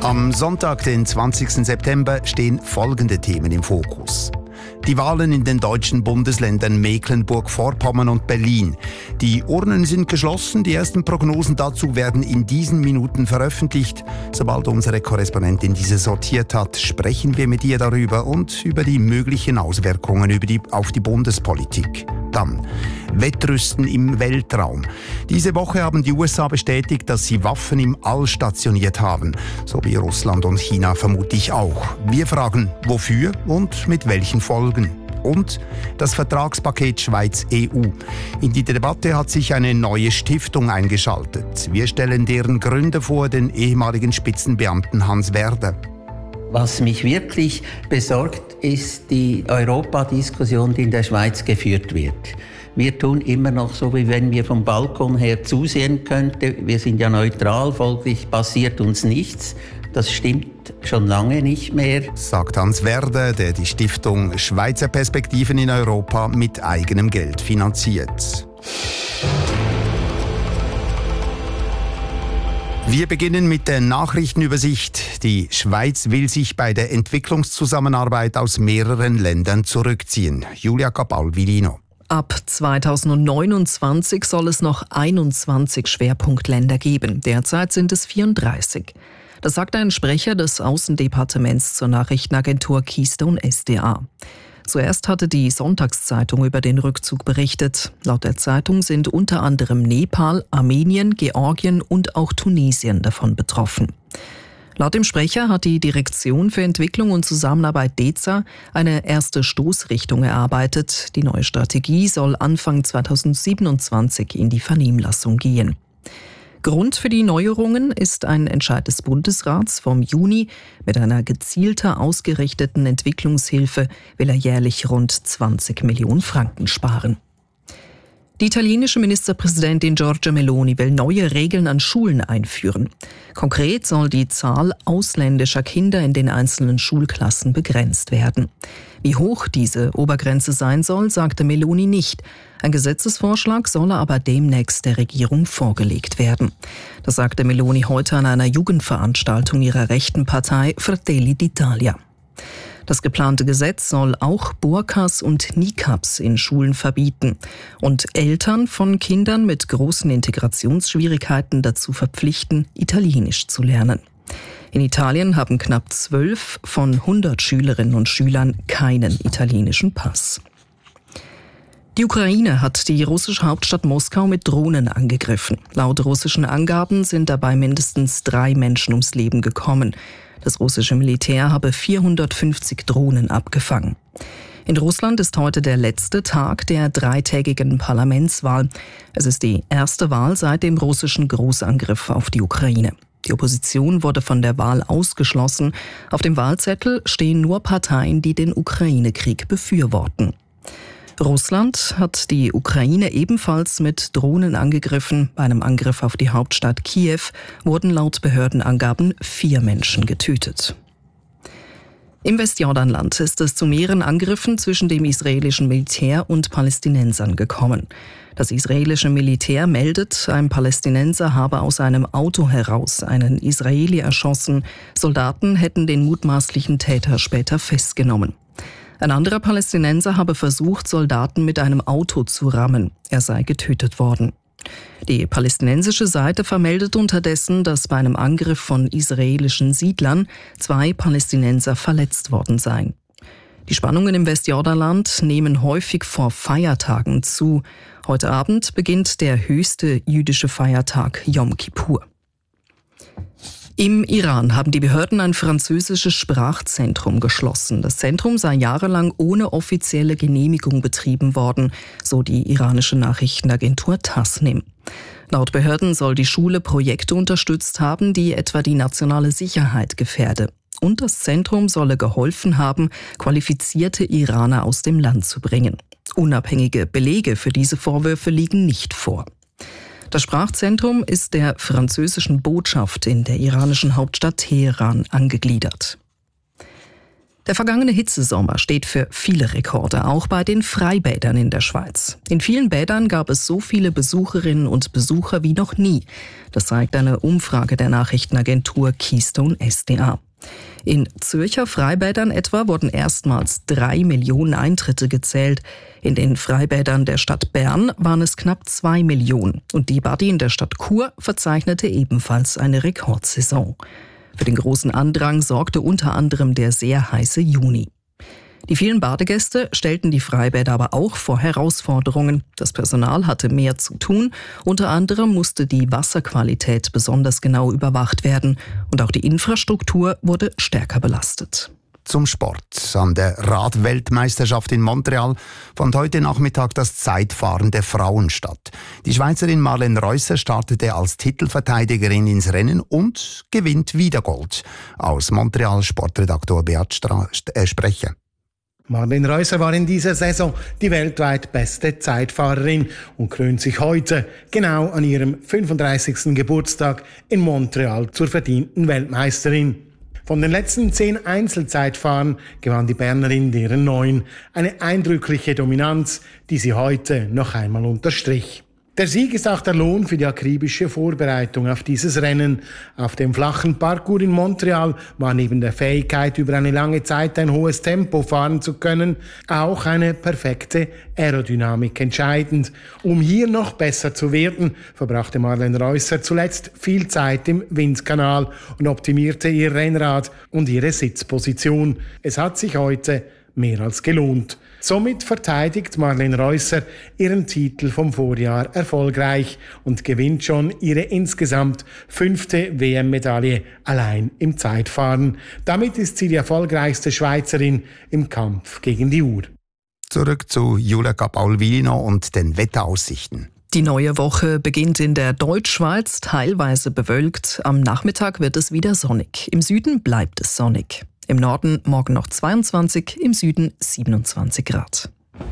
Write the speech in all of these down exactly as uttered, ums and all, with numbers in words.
Am Sonntag, den zwanzigsten September, stehen folgende Themen im Fokus. Die Wahlen in den deutschen Bundesländern Mecklenburg-Vorpommern und Berlin. Die Urnen sind geschlossen, die ersten Prognosen dazu werden in diesen Minuten veröffentlicht. Sobald unsere Korrespondentin diese sortiert hat, sprechen wir mit ihr darüber und über die möglichen Auswirkungen über die, auf die Bundespolitik. Dann Wettrüsten im Weltraum. Diese Woche haben die U S A bestätigt, dass sie Waffen im All stationiert haben. So wie Russland und China vermutlich auch. Wir fragen, wofür und mit welchen Folgen. Und das Vertragspaket Schweiz-E U. In die Debatte hat sich eine neue Stiftung eingeschaltet. Wir stellen deren Gründer vor, den ehemaligen Spitzenbeamten Hans Werder. Was mich wirklich besorgt, ist die Europadiskussion, die in der Schweiz geführt wird. Wir tun immer noch so, wie wenn wir vom Balkon her zusehen könnten. Wir sind ja neutral, folglich passiert uns nichts. Das stimmt schon lange nicht mehr, sagt Hans Werder, der die Stiftung Schweizer Perspektiven in Europa mit eigenem Geld finanziert. Wir beginnen mit der Nachrichtenübersicht. Die Schweiz will sich bei der Entwicklungszusammenarbeit aus mehreren Ländern zurückziehen. Julia Cabal-Vilino. Ab zweitausendneunundzwanzig soll es noch einundzwanzig Schwerpunktländer geben. Derzeit sind es vierunddreißig. Das sagt ein Sprecher des Außendepartements zur Nachrichtenagentur Keystone S D A. Zuerst hatte die Sonntagszeitung über den Rückzug berichtet. Laut der Zeitung sind unter anderem Nepal, Armenien, Georgien und auch Tunesien davon betroffen. Laut dem Sprecher hat die Direktion für Entwicklung und Zusammenarbeit D E Z A eine erste Stoßrichtung erarbeitet. Die neue Strategie soll Anfang zweitausendsiebenundzwanzig in die Vernehmlassung gehen. Grund für die Neuerungen ist ein Entscheid des Bundesrats vom Juni. Mit einer gezielter ausgerichteten Entwicklungshilfe will er jährlich rund zwanzig Millionen Franken sparen. Die italienische Ministerpräsidentin Giorgia Meloni will neue Regeln an Schulen einführen. Konkret soll die Zahl ausländischer Kinder in den einzelnen Schulklassen begrenzt werden. Wie hoch diese Obergrenze sein soll, sagte Meloni nicht. Ein Gesetzesvorschlag solle aber demnächst der Regierung vorgelegt werden. Das sagte Meloni heute an einer Jugendveranstaltung ihrer rechten Partei Fratelli d'Italia. Das geplante Gesetz soll auch Burkas und Niqabs in Schulen verbieten und Eltern von Kindern mit großen Integrationsschwierigkeiten dazu verpflichten, Italienisch zu lernen. In Italien haben knapp zwölf von hundert Schülerinnen und Schülern keinen italienischen Pass. Die Ukraine hat die russische Hauptstadt Moskau mit Drohnen angegriffen. Laut russischen Angaben sind dabei mindestens drei Menschen ums Leben gekommen. Das russische Militär habe vierhundertfünfzig Drohnen abgefangen. In Russland ist heute der letzte Tag der dreitägigen Parlamentswahl. Es ist die erste Wahl seit dem russischen Großangriff auf die Ukraine. Die Opposition wurde von der Wahl ausgeschlossen. Auf dem Wahlzettel stehen nur Parteien, die den Ukraine-Krieg befürworten. Russland hat die Ukraine ebenfalls mit Drohnen angegriffen. Bei einem Angriff auf die Hauptstadt Kiew wurden laut Behördenangaben vier Menschen getötet. Im Westjordanland ist es zu mehreren Angriffen zwischen dem israelischen Militär und Palästinensern gekommen. Das israelische Militär meldet, ein Palästinenser habe aus einem Auto heraus einen Israeli erschossen. Soldaten hätten den mutmaßlichen Täter später festgenommen. Ein anderer Palästinenser habe versucht, Soldaten mit einem Auto zu rammen. Er sei getötet worden. Die palästinensische Seite vermeldet unterdessen, dass bei einem Angriff von israelischen Siedlern zwei Palästinenser verletzt worden seien. Die Spannungen im Westjordanland nehmen häufig vor Feiertagen zu. Heute Abend beginnt der höchste jüdische Feiertag Yom Kippur. Im Iran haben die Behörden ein französisches Sprachzentrum geschlossen. Das Zentrum sei jahrelang ohne offizielle Genehmigung betrieben worden, so die iranische Nachrichtenagentur Tasnim. Laut Behörden soll die Schule Projekte unterstützt haben, die etwa die nationale Sicherheit gefährde. Und das Zentrum solle geholfen haben, qualifizierte Iraner aus dem Land zu bringen. Unabhängige Belege für diese Vorwürfe liegen nicht vor. Das Sprachzentrum ist der französischen Botschaft in der iranischen Hauptstadt Teheran angegliedert. Der vergangene Hitzesommer steht für viele Rekorde, auch bei den Freibädern in der Schweiz. In vielen Bädern gab es so viele Besucherinnen und Besucher wie noch nie. Das zeigt eine Umfrage der Nachrichtenagentur Keystone S D A. In Zürcher Freibädern etwa wurden erstmals drei Millionen Eintritte gezählt. In den Freibädern der Stadt Bern waren es knapp zwei Millionen. Und die Badi in der Stadt Chur verzeichnete ebenfalls eine Rekordsaison. Für den großen Andrang sorgte unter anderem der sehr heiße Juni. Die vielen Badegäste stellten die Freibäder aber auch vor Herausforderungen. Das Personal hatte mehr zu tun. Unter anderem musste die Wasserqualität besonders genau überwacht werden. Und auch die Infrastruktur wurde stärker belastet. Zum Sport. An der Radweltmeisterschaft in Montreal fand heute Nachmittag das Zeitfahren der Frauen statt. Die Schweizerin Marlene Reusser startete als Titelverteidigerin ins Rennen und gewinnt wieder Gold. Aus Montreal Sportredaktor Beat Stra- äh, Sprecher. Marlene Reusser war in dieser Saison die weltweit beste Zeitfahrerin und krönt sich heute, genau an ihrem fünfunddreißigsten Geburtstag in Montreal, zur verdienten Weltmeisterin. Von den letzten zehn Einzelzeitfahren gewann die Bernerin deren neun. Eine eindrückliche Dominanz, die sie heute noch einmal unterstrich. Der Sieg ist auch der Lohn für die akribische Vorbereitung auf dieses Rennen. Auf dem flachen Parcours in Montreal war neben der Fähigkeit, über eine lange Zeit ein hohes Tempo fahren zu können, auch eine perfekte Aerodynamik entscheidend. Um hier noch besser zu werden, verbrachte Marlene Reusser zuletzt viel Zeit im Windkanal und optimierte ihr Rennrad und ihre Sitzposition. Es hat sich heute mehr als gelohnt. Somit verteidigt Marlene Reusser ihren Titel vom Vorjahr erfolgreich und gewinnt schon ihre insgesamt fünfte W M-Medaille allein im Zeitfahren. Damit ist sie die erfolgreichste Schweizerin im Kampf gegen die Uhr. Zurück zu Julia Paulvino und den Wetteraussichten. Die neue Woche beginnt in der Deutschschweiz teilweise bewölkt. Am Nachmittag wird es wieder sonnig. Im Süden bleibt es sonnig. Im Norden morgen noch zweiundzwanzig, im Süden siebenundzwanzig Grad.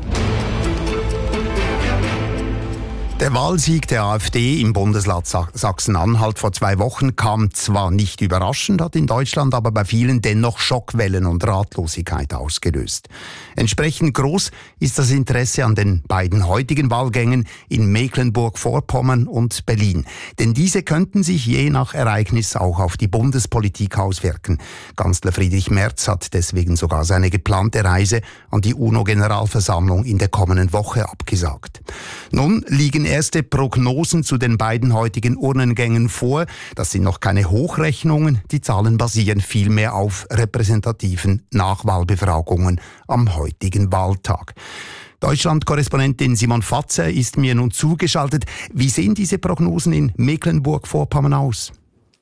Der Wahlsieg der AfD im Bundesland Sachsen-Anhalt vor zwei Wochen kam zwar nicht überraschend, hat in Deutschland aber bei vielen dennoch Schockwellen und Ratlosigkeit ausgelöst. Entsprechend groß ist das Interesse an den beiden heutigen Wahlgängen in Mecklenburg-Vorpommern und Berlin. Denn diese könnten sich je nach Ereignis auch auf die Bundespolitik auswirken. Kanzler Friedrich Merz hat deswegen sogar seine geplante Reise an die UNO-Generalversammlung in der kommenden Woche abgesagt. Nun liegen erste Prognosen zu den beiden heutigen Urnengängen vor. Das sind noch keine Hochrechnungen. Die Zahlen basieren vielmehr auf repräsentativen Nachwahlbefragungen am heutigen Wahltag. Deutschland-Korrespondentin Simon Fatzer ist mir nun zugeschaltet. Wie sehen diese Prognosen in Mecklenburg-Vorpommern aus?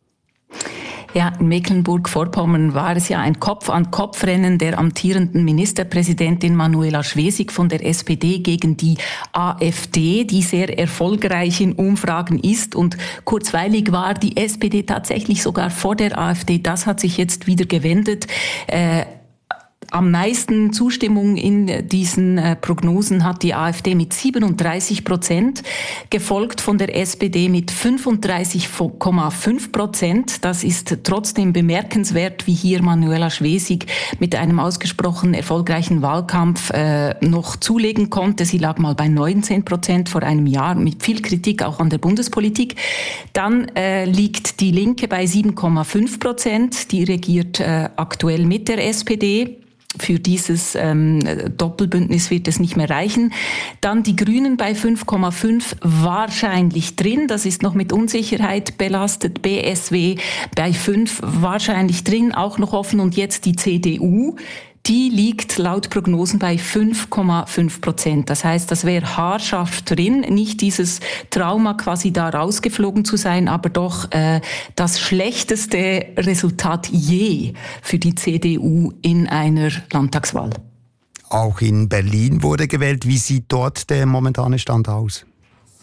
Ja, in Mecklenburg-Vorpommern war es ja ein Kopf-an-Kopf-Rennen der amtierenden Ministerpräsidentin Manuela Schwesig von der S P D gegen die AfD, die sehr erfolgreich in Umfragen ist. Und kurzweilig war die S P D tatsächlich sogar vor der AfD. Das hat sich jetzt wieder gewendet. Äh, Am meisten Zustimmung in diesen äh, Prognosen hat die AfD mit siebenunddreißig Prozent, gefolgt von der S P D mit fünfunddreißig Komma fünf Prozent. Das ist trotzdem bemerkenswert, wie hier Manuela Schwesig mit einem ausgesprochen erfolgreichen Wahlkampf äh, noch zulegen konnte. Sie lag mal bei neunzehn Prozent vor einem Jahr, mit viel Kritik auch an der Bundespolitik. Dann äh, liegt die Linke bei sieben Komma fünf Prozent. Die regiert äh, aktuell mit der S P D. Für dieses ähm, Doppelbündnis wird es nicht mehr reichen. Dann die Grünen bei fünf Komma fünf wahrscheinlich drin. Das ist noch mit Unsicherheit belastet. B S W bei fünf wahrscheinlich drin, auch noch offen. Und jetzt die C D U. Die liegt laut Prognosen bei fünf Komma fünf Prozent. Das heißt, das wäre haarscharf drin. Nicht dieses Trauma quasi da rausgeflogen zu sein, aber doch äh, das schlechteste Resultat je für die C D U in einer Landtagswahl. Auch in Berlin wurde gewählt. Wie sieht dort der momentane Stand aus?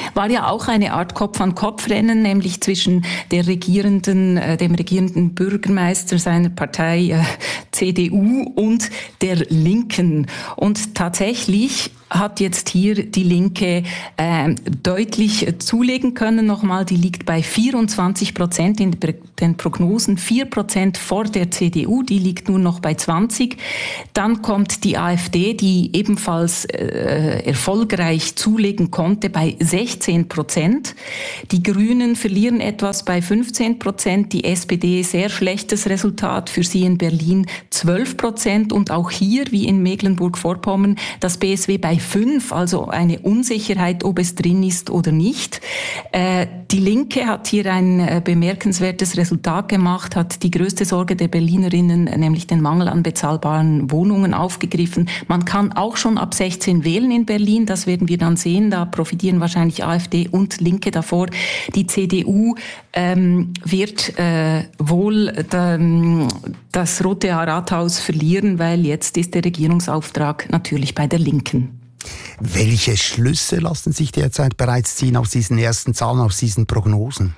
war ja auch eine Art Kopf-an-Kopf-Rennen, nämlich zwischen der regierenden, äh, dem regierenden Bürgermeister seiner Partei äh, C D U und der Linken. Und tatsächlich hat jetzt hier die Linke äh, deutlich zulegen können. Nochmal, die liegt bei vierundzwanzig Prozent in den Prognosen, vier Prozent vor der C D U, die liegt nur noch bei zwanzig. Dann kommt die AfD, die ebenfalls äh, erfolgreich zulegen konnte, bei sechzehn Prozent. Die Grünen verlieren etwas bei fünfzehn Prozent. Die S P D, sehr schlechtes Resultat für sie in Berlin, zwölf Prozent. Und auch hier, wie in Mecklenburg-Vorpommern, das B S W bei fünf, also eine Unsicherheit, ob es drin ist oder nicht. Äh, die Linke hat hier ein äh, bemerkenswertes Resultat gemacht, hat die größte Sorge der Berlinerinnen, nämlich den Mangel an bezahlbaren Wohnungen, aufgegriffen. Man kann auch schon ab sechzehn wählen in Berlin, das werden wir dann sehen. Da profitieren wahrscheinlich AfD und Linke davor. Die C D U ähm, wird äh, wohl da, das Rote Rathaus verlieren, weil jetzt ist der Regierungsauftrag natürlich bei der Linken. Welche Schlüsse lassen sich derzeit bereits ziehen aus diesen ersten Zahlen, aus diesen Prognosen?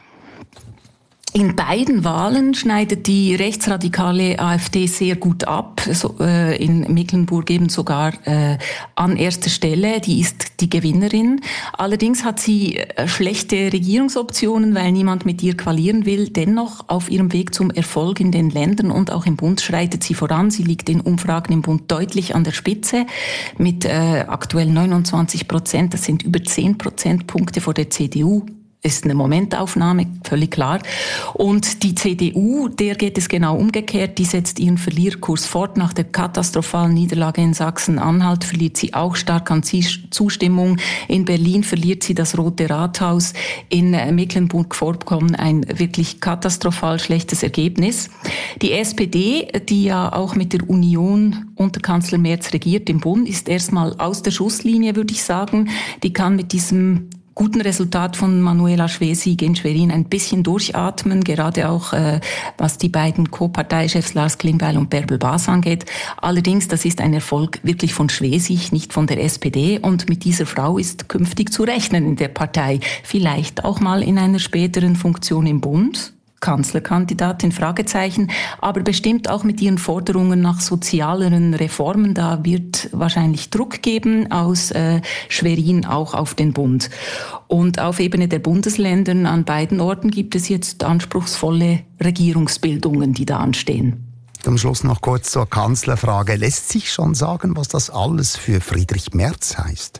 In beiden Wahlen schneidet die rechtsradikale AfD sehr gut ab, so, äh, in Mecklenburg eben sogar äh, an erster Stelle. Die ist die Gewinnerin. Allerdings hat sie äh, schlechte Regierungsoptionen, weil niemand mit ihr koalieren will. Dennoch auf ihrem Weg zum Erfolg in den Ländern und auch im Bund schreitet sie voran. Sie liegt in Umfragen im Bund deutlich an der Spitze mit äh, aktuell neunundzwanzig Prozent. Das sind über zehn Prozentpunkte vor der C D U. Ist eine Momentaufnahme, völlig klar. Und die C D U, der geht es genau umgekehrt. Die setzt ihren Verlierkurs fort. Nach der katastrophalen Niederlage in Sachsen-Anhalt verliert sie auch stark an Zustimmung. In Berlin verliert sie das Rote Rathaus. In Mecklenburg-Vorpommern ein wirklich katastrophal schlechtes Ergebnis. Die S P D, die ja auch mit der Union unter Kanzler Merz regiert im Bund, ist erstmal aus der Schusslinie, würde ich sagen. Die kann mit diesem guten Resultat von Manuela Schwesig in Schwerin ein bisschen durchatmen, gerade auch äh, was die beiden Co-Parteichefs Lars Klingbeil und Bärbel Bas angeht. Allerdings, das ist ein Erfolg wirklich von Schwesig, nicht von der S P D, und mit dieser Frau ist künftig zu rechnen in der Partei. Vielleicht auch mal in einer späteren Funktion im Bund. Kanzlerkandidatin, Fragezeichen, aber bestimmt auch mit ihren Forderungen nach sozialeren Reformen. Da wird wahrscheinlich Druck geben aus äh, Schwerin auch auf den Bund. Und auf Ebene der Bundesländer an beiden Orten gibt es jetzt anspruchsvolle Regierungsbildungen, die da anstehen. Zum Schluss noch kurz zur Kanzlerfrage. Lässt sich schon sagen, was das alles für Friedrich Merz heißt?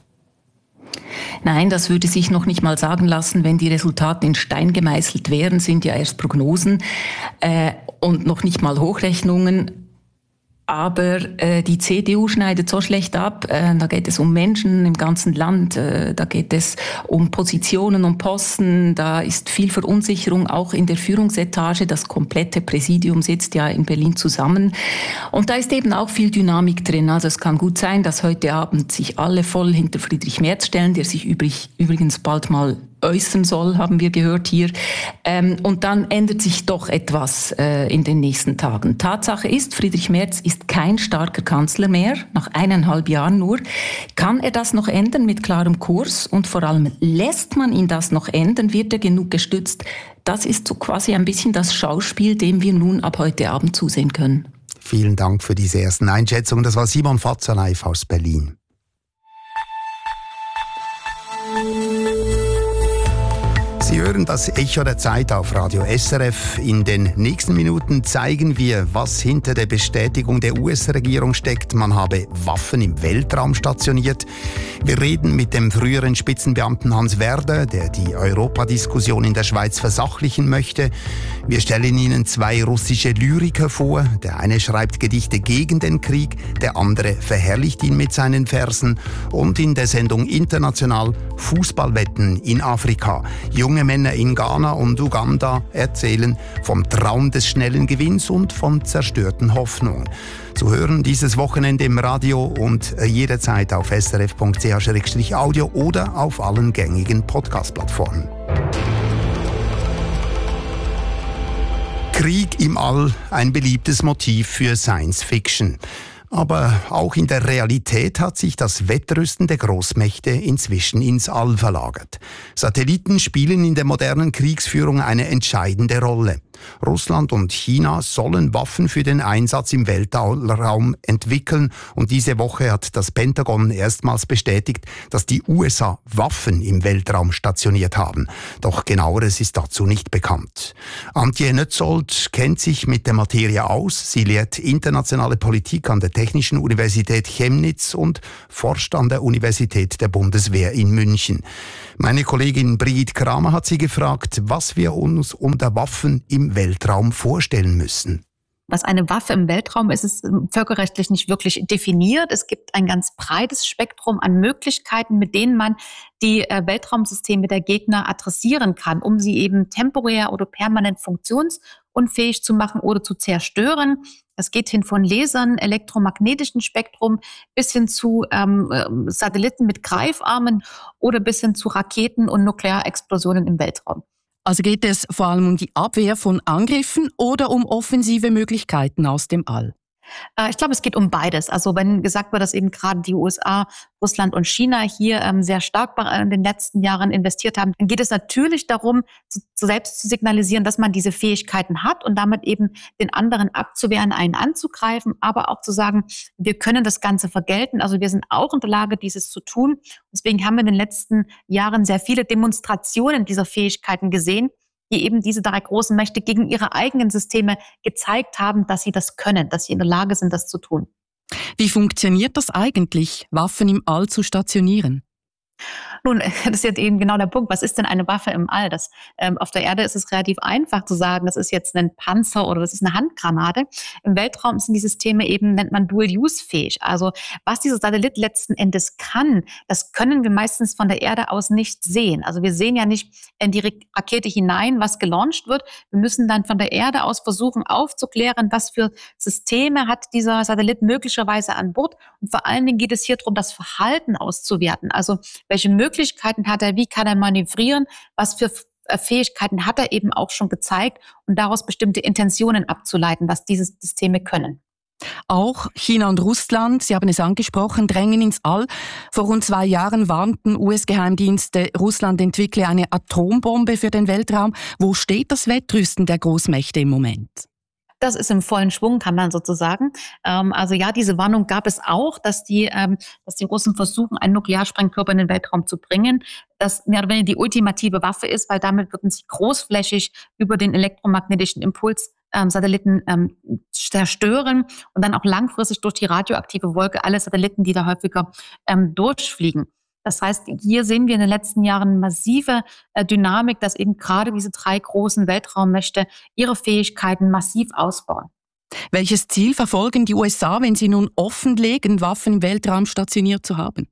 Nein, das würde sich noch nicht mal sagen lassen, wenn die Resultate in Stein gemeißelt wären, sind ja erst Prognosen äh, und noch nicht mal Hochrechnungen. Aber äh, die C D U schneidet so schlecht ab, äh, da geht es um Menschen im ganzen Land, äh, da geht es um Positionen, um Posten, da ist viel Verunsicherung auch in der Führungsetage, das komplette Präsidium sitzt ja in Berlin zusammen und da ist eben auch viel Dynamik drin, also es kann gut sein, dass heute Abend sich alle voll hinter Friedrich Merz stellen, der sich übrig, übrigens bald mal äußern soll, haben wir gehört hier. Ähm, und dann ändert sich doch etwas äh, in den nächsten Tagen. Tatsache ist, Friedrich Merz ist kein starker Kanzler mehr, nach eineinhalb Jahren nur. Kann er das noch ändern mit klarem Kurs? Und vor allem, lässt man ihn das noch ändern? Wird er genug gestützt? Das ist so quasi ein bisschen das Schauspiel, dem wir nun ab heute Abend zusehen können. Vielen Dank für diese ersten Einschätzungen. Das war Simon Fatzer live aus Berlin. Sie hören das Echo der Zeit auf Radio S R F. In den nächsten Minuten zeigen wir, was hinter der Bestätigung der U S-Regierung steckt. Man habe Waffen im Weltraum stationiert. Wir reden mit dem früheren Spitzenbeamten Hans Werder, der die Europadiskussion in der Schweiz versachlichen möchte. Wir stellen Ihnen zwei russische Lyriker vor. Der eine schreibt Gedichte gegen den Krieg, der andere verherrlicht ihn mit seinen Versen. Und in der Sendung International Fußballwetten in Afrika. Junge Männer in Ghana und Uganda erzählen vom Traum des schnellen Gewinns und von zerstörten Hoffnungen. Zu hören dieses Wochenende im Radio und jederzeit auf s r f punkt c h slash audio oder auf allen gängigen Podcast-Plattformen. Krieg im All, ein beliebtes Motiv für Science Fiction. Aber auch in der Realität hat sich das Wettrüsten der Großmächte inzwischen ins All verlagert. Satelliten spielen in der modernen Kriegsführung eine entscheidende Rolle. Russland und China sollen Waffen für den Einsatz im Weltraum entwickeln und diese Woche hat das Pentagon erstmals bestätigt, dass die U S A Waffen im Weltraum stationiert haben. Doch genaueres ist dazu nicht bekannt. Antje Nötzold kennt sich mit der Materie aus. Sie lehrt internationale Politik an der Technischen Universität Chemnitz und forscht an der Universität der Bundeswehr in München. Meine Kollegin Brigitte Kramer hat sie gefragt, was wir uns unter Waffen im Weltraum vorstellen müssen. Was eine Waffe im Weltraum ist, ist völkerrechtlich nicht wirklich definiert. Es gibt ein ganz breites Spektrum an Möglichkeiten, mit denen man die Weltraumsysteme der Gegner adressieren kann, um sie eben temporär oder permanent funktionsunfähig zu machen oder zu zerstören. Das geht hin von Lasern, elektromagnetischen Spektrum bis hin zu ähm, Satelliten mit Greifarmen oder bis hin zu Raketen und Nuklearexplosionen im Weltraum. Also geht es vor allem um die Abwehr von Angriffen oder um offensive Möglichkeiten aus dem All? Ich glaube, es geht um beides. Also wenn gesagt wird, dass eben gerade die U S A, Russland und China hier ähm, sehr stark in den letzten Jahren investiert haben, dann geht es natürlich darum, zu, selbst zu signalisieren, dass man diese Fähigkeiten hat und damit eben den anderen abzuwehren, einen anzugreifen, aber auch zu sagen, wir können das Ganze vergelten. Also wir sind auch in der Lage, dieses zu tun. Deswegen haben wir in den letzten Jahren sehr viele Demonstrationen dieser Fähigkeiten gesehen, die eben diese drei großen Mächte gegen ihre eigenen Systeme gezeigt haben, dass sie das können, dass sie in der Lage sind, das zu tun. Wie funktioniert das eigentlich, Waffen im All zu stationieren? Nun, das ist jetzt eben genau der Punkt. Was ist denn eine Waffe im All? Das, ähm, auf der Erde ist es relativ einfach zu sagen, das ist jetzt ein Panzer oder das ist eine Handgranate. Im Weltraum sind die Systeme eben, nennt man Dual-Use-fähig. Also was dieser Satellit letzten Endes kann, das können wir meistens von der Erde aus nicht sehen. Also wir sehen ja nicht in die Rakete hinein, was gelauncht wird. Wir müssen dann von der Erde aus versuchen aufzuklären, was für Systeme hat dieser Satellit möglicherweise an Bord. Und vor allen Dingen geht es hier darum, das Verhalten auszuwerten. Also welche Möglichkeiten hat er, wie kann er manövrieren, was für Fähigkeiten hat er eben auch schon gezeigt und daraus bestimmte Intentionen abzuleiten, was diese Systeme können. Auch China und Russland, Sie haben es angesprochen, drängen ins All. Vor rund zwei Jahren warnten U S-Geheimdienste, Russland entwickle eine Atombombe für den Weltraum. Wo steht das Wettrüsten der Großmächte im Moment? Das ist im vollen Schwung, kann man sozusagen. Ähm, also ja, diese Warnung gab es auch, dass die, ähm, dass die Russen versuchen, einen Nuklearsprengkörper in den Weltraum zu bringen, das mehr oder weniger die ultimative Waffe ist, weil damit würden sie großflächig über den elektromagnetischen Impuls ähm, Satelliten ähm, zerstören und dann auch langfristig durch die radioaktive Wolke alle Satelliten, die da häufiger ähm, durchfliegen. Das heißt, hier sehen wir in den letzten Jahren massive äh, Dynamik, dass eben gerade diese drei großen Weltraummächte ihre Fähigkeiten massiv ausbauen. Welches Ziel verfolgen die U S A, wenn sie nun offenlegen, Waffen im Weltraum stationiert zu haben?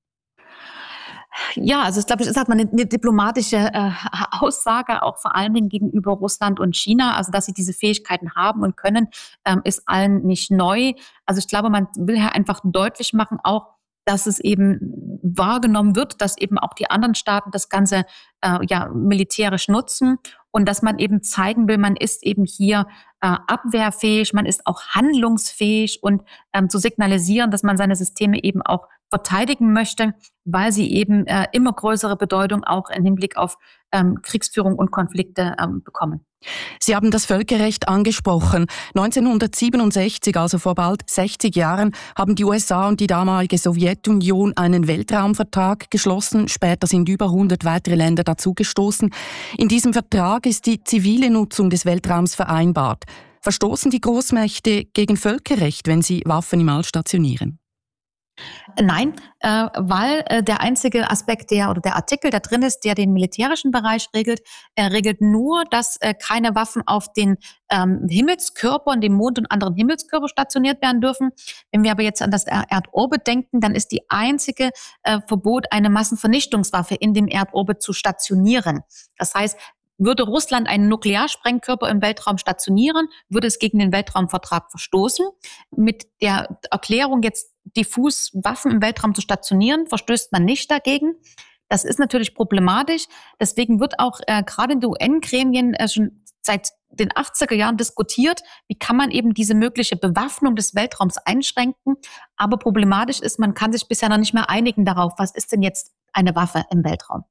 Ja, also ich glaube, das ist halt mal eine, eine diplomatische äh, Aussage, auch vor allen Dingen gegenüber Russland und China. Also dass sie diese Fähigkeiten haben und können, ähm, ist allen nicht neu. Also ich glaube, man will hier einfach deutlich machen, auch dass es eben wahrgenommen wird, dass eben auch die anderen Staaten das Ganze äh, ja militärisch nutzen und dass man eben zeigen will, man ist eben hier äh, abwehrfähig, man ist auch handlungsfähig und ähm, zu signalisieren, dass man seine Systeme eben auch verteidigen möchte, weil sie eben äh, immer größere Bedeutung auch im Hinblick auf ähm, Kriegsführung und Konflikte ähm, bekommen. Sie haben das Völkerrecht angesprochen. neunzehnhundertsiebenundsechzig, also vor bald sechzig Jahren, haben die U S A und die damalige Sowjetunion einen Weltraumvertrag geschlossen. Später sind über hundert weitere Länder dazugestoßen. In diesem Vertrag ist die zivile Nutzung des Weltraums vereinbart. Verstoßen die Großmächte gegen Völkerrecht, wenn sie Waffen im All stationieren? Nein, äh, weil äh, der einzige Aspekt, der oder der Artikel da drin ist, der den militärischen Bereich regelt, er regelt nur, dass äh, keine Waffen auf den ähm, Himmelskörpern, dem Mond und anderen Himmelskörper stationiert werden dürfen. Wenn wir aber jetzt an das Erdorbit denken, dann ist die einzige äh, Verbot, eine Massenvernichtungswaffe in dem Erdorbit zu stationieren. Das heißt, würde Russland einen Nuklearsprengkörper im Weltraum stationieren, würde es gegen den Weltraumvertrag verstoßen. Mit der Erklärung, jetzt diffus Waffen im Weltraum zu stationieren, verstößt man nicht dagegen. Das ist natürlich problematisch. Deswegen wird auch äh, gerade in den U N-Gremien äh, schon seit den achtziger Jahren diskutiert, wie kann man eben diese mögliche Bewaffnung des Weltraums einschränken. Aber problematisch ist, man kann sich bisher noch nicht mehr einigen darauf, was ist denn jetzt eine Waffe im Weltraum.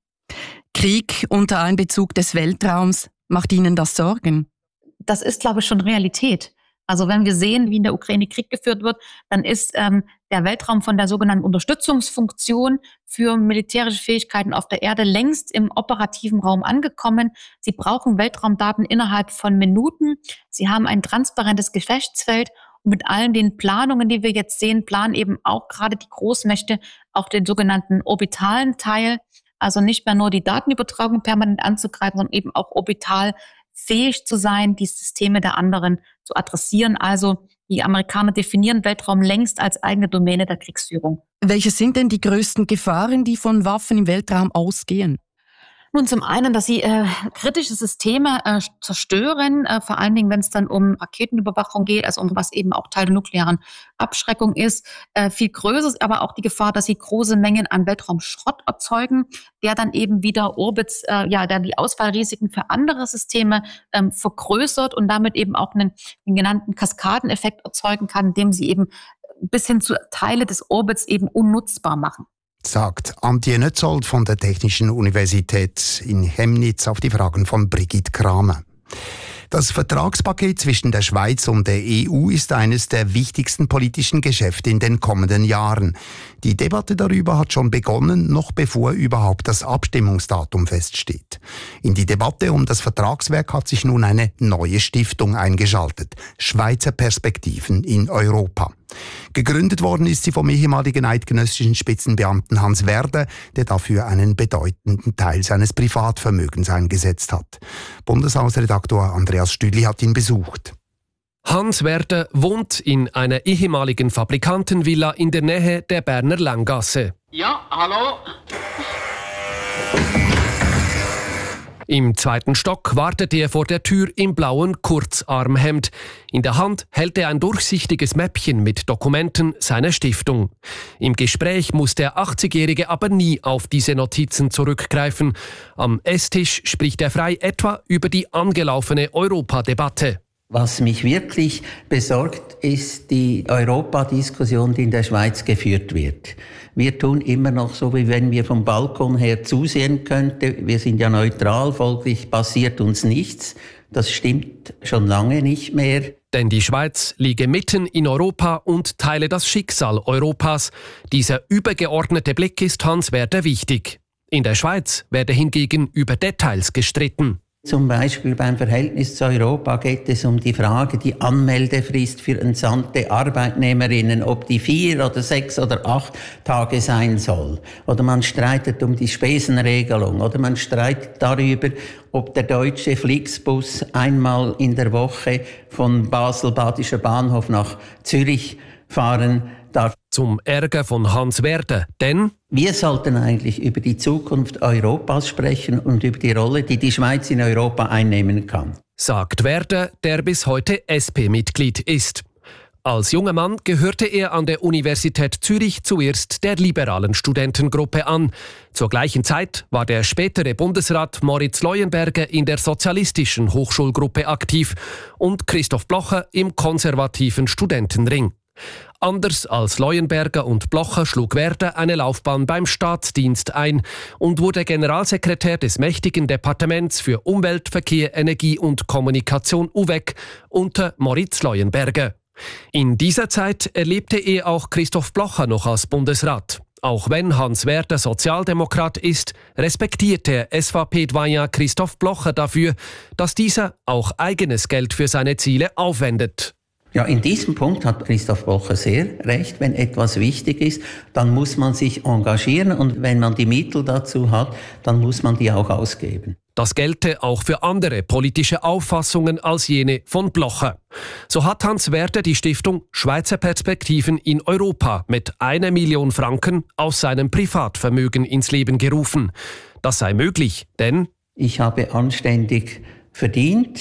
Krieg unter Einbezug des Weltraums, macht Ihnen das Sorgen? Das ist, glaube ich, schon Realität. Also wenn wir sehen, wie in der Ukraine Krieg geführt wird, dann ist ähm, der Weltraum von der sogenannten Unterstützungsfunktion für militärische Fähigkeiten auf der Erde längst im operativen Raum angekommen. Sie brauchen Weltraumdaten innerhalb von Minuten. Sie haben ein transparentes Gefechtsfeld. Und mit allen den Planungen, die wir jetzt sehen, planen eben auch gerade die Großmächte auch den sogenannten orbitalen Teil. Also nicht mehr nur die Datenübertragung permanent anzugreifen, sondern eben auch orbital fähig zu sein, die Systeme der anderen zu adressieren. Also die Amerikaner definieren Weltraum längst als eigene Domäne der Kriegsführung. Welche sind denn die größten Gefahren, die von Waffen im Weltraum ausgehen? Nun, zum einen, dass sie äh, kritische Systeme äh, zerstören, äh, vor allen Dingen, wenn es dann um Raketenüberwachung geht, also um was eben auch Teil der nuklearen Abschreckung ist. Äh, viel größer ist aber auch die Gefahr, dass sie große Mengen an Weltraumschrott erzeugen, der dann eben wieder Orbits, äh, ja, der die Ausfallrisiken für andere Systeme ähm, vergrößert und damit eben auch einen, den genannten Kaskadeneffekt erzeugen kann, indem sie eben bis hin zu Teile des Orbits eben unnutzbar machen. Sagt Antje Nötzold von der Technischen Universität in Chemnitz auf die Fragen von Brigitte Kramer. Das Vertragspaket zwischen der Schweiz und der E U ist eines der wichtigsten politischen Geschäfte in den kommenden Jahren. Die Debatte darüber hat schon begonnen, noch bevor überhaupt das Abstimmungsdatum feststeht. In die Debatte um das Vertragswerk hat sich nun eine neue Stiftung eingeschaltet: Schweizer Perspektiven in Europa. Gegründet worden ist sie vom ehemaligen eidgenössischen Spitzenbeamten Hans Werder, der dafür einen bedeutenden Teil seines Privatvermögens eingesetzt hat. Bundeshausredaktor Andreas Stüdli hat ihn besucht. Hans Werder wohnt in einer ehemaligen Fabrikantenvilla in der Nähe der Berner Langgasse. Ja, hallo? Im zweiten Stock wartet er vor der Tür im blauen Kurzarmhemd. In der Hand hält er ein durchsichtiges Mäppchen mit Dokumenten seiner Stiftung. Im Gespräch muss der achtzigjährige aber nie auf diese Notizen zurückgreifen. Am Esstisch spricht er frei etwa über die angelaufene Europadebatte. Was mich wirklich besorgt, ist die Europadiskussion, die in der Schweiz geführt wird. Wir tun immer noch so, wie wenn wir vom Balkon her zusehen könnten. Wir sind ja neutral, folglich passiert uns nichts. Das stimmt schon lange nicht mehr. Denn die Schweiz liege mitten in Europa und teile das Schicksal Europas. Dieser übergeordnete Blick ist Hans Werder wichtig. In der Schweiz werde hingegen über Details gestritten. Zum Beispiel beim Verhältnis zu Europa geht es um die Frage, die Anmeldefrist für entsandte Arbeitnehmerinnen, ob die vier oder sechs oder acht Tage sein soll. Oder man streitet um die Spesenregelung. Oder man streitet darüber, ob der deutsche Flixbus einmal in der Woche von Basel-Badischer Bahnhof nach Zürich fahren darf. Zum Ärger von Hans Werder, denn wir sollten eigentlich über die Zukunft Europas sprechen und über die Rolle, die die Schweiz in Europa einnehmen kann. Sagt Werder, der bis heute S P-Mitglied ist. Als junger Mann gehörte er an der Universität Zürich zuerst der liberalen Studentengruppe an. Zur gleichen Zeit war der spätere Bundesrat Moritz Leuenberger in der sozialistischen Hochschulgruppe aktiv und Christoph Blocher im konservativen Studentenring. Anders als Leuenberger und Blocher schlug Werder eine Laufbahn beim Staatsdienst ein und wurde Generalsekretär des mächtigen Departements für Umwelt, Verkehr, Energie und Kommunikation U W E C unter Moritz Leuenberger. In dieser Zeit erlebte er auch Christoph Blocher noch als Bundesrat. Auch wenn Hans Werder Sozialdemokrat ist, respektiert der S V P-Doyen Christoph Blocher dafür, dass dieser auch eigenes Geld für seine Ziele aufwendet. Ja, in diesem Punkt hat Christoph Blocher sehr recht. Wenn etwas wichtig ist, dann muss man sich engagieren und wenn man die Mittel dazu hat, dann muss man die auch ausgeben. Das gelte auch für andere politische Auffassungen als jene von Blocher. So hat Hans Werder die Stiftung Schweizer Perspektiven in Europa mit einer Million Franken aus seinem Privatvermögen ins Leben gerufen. Das sei möglich, denn ich habe anständig verdient.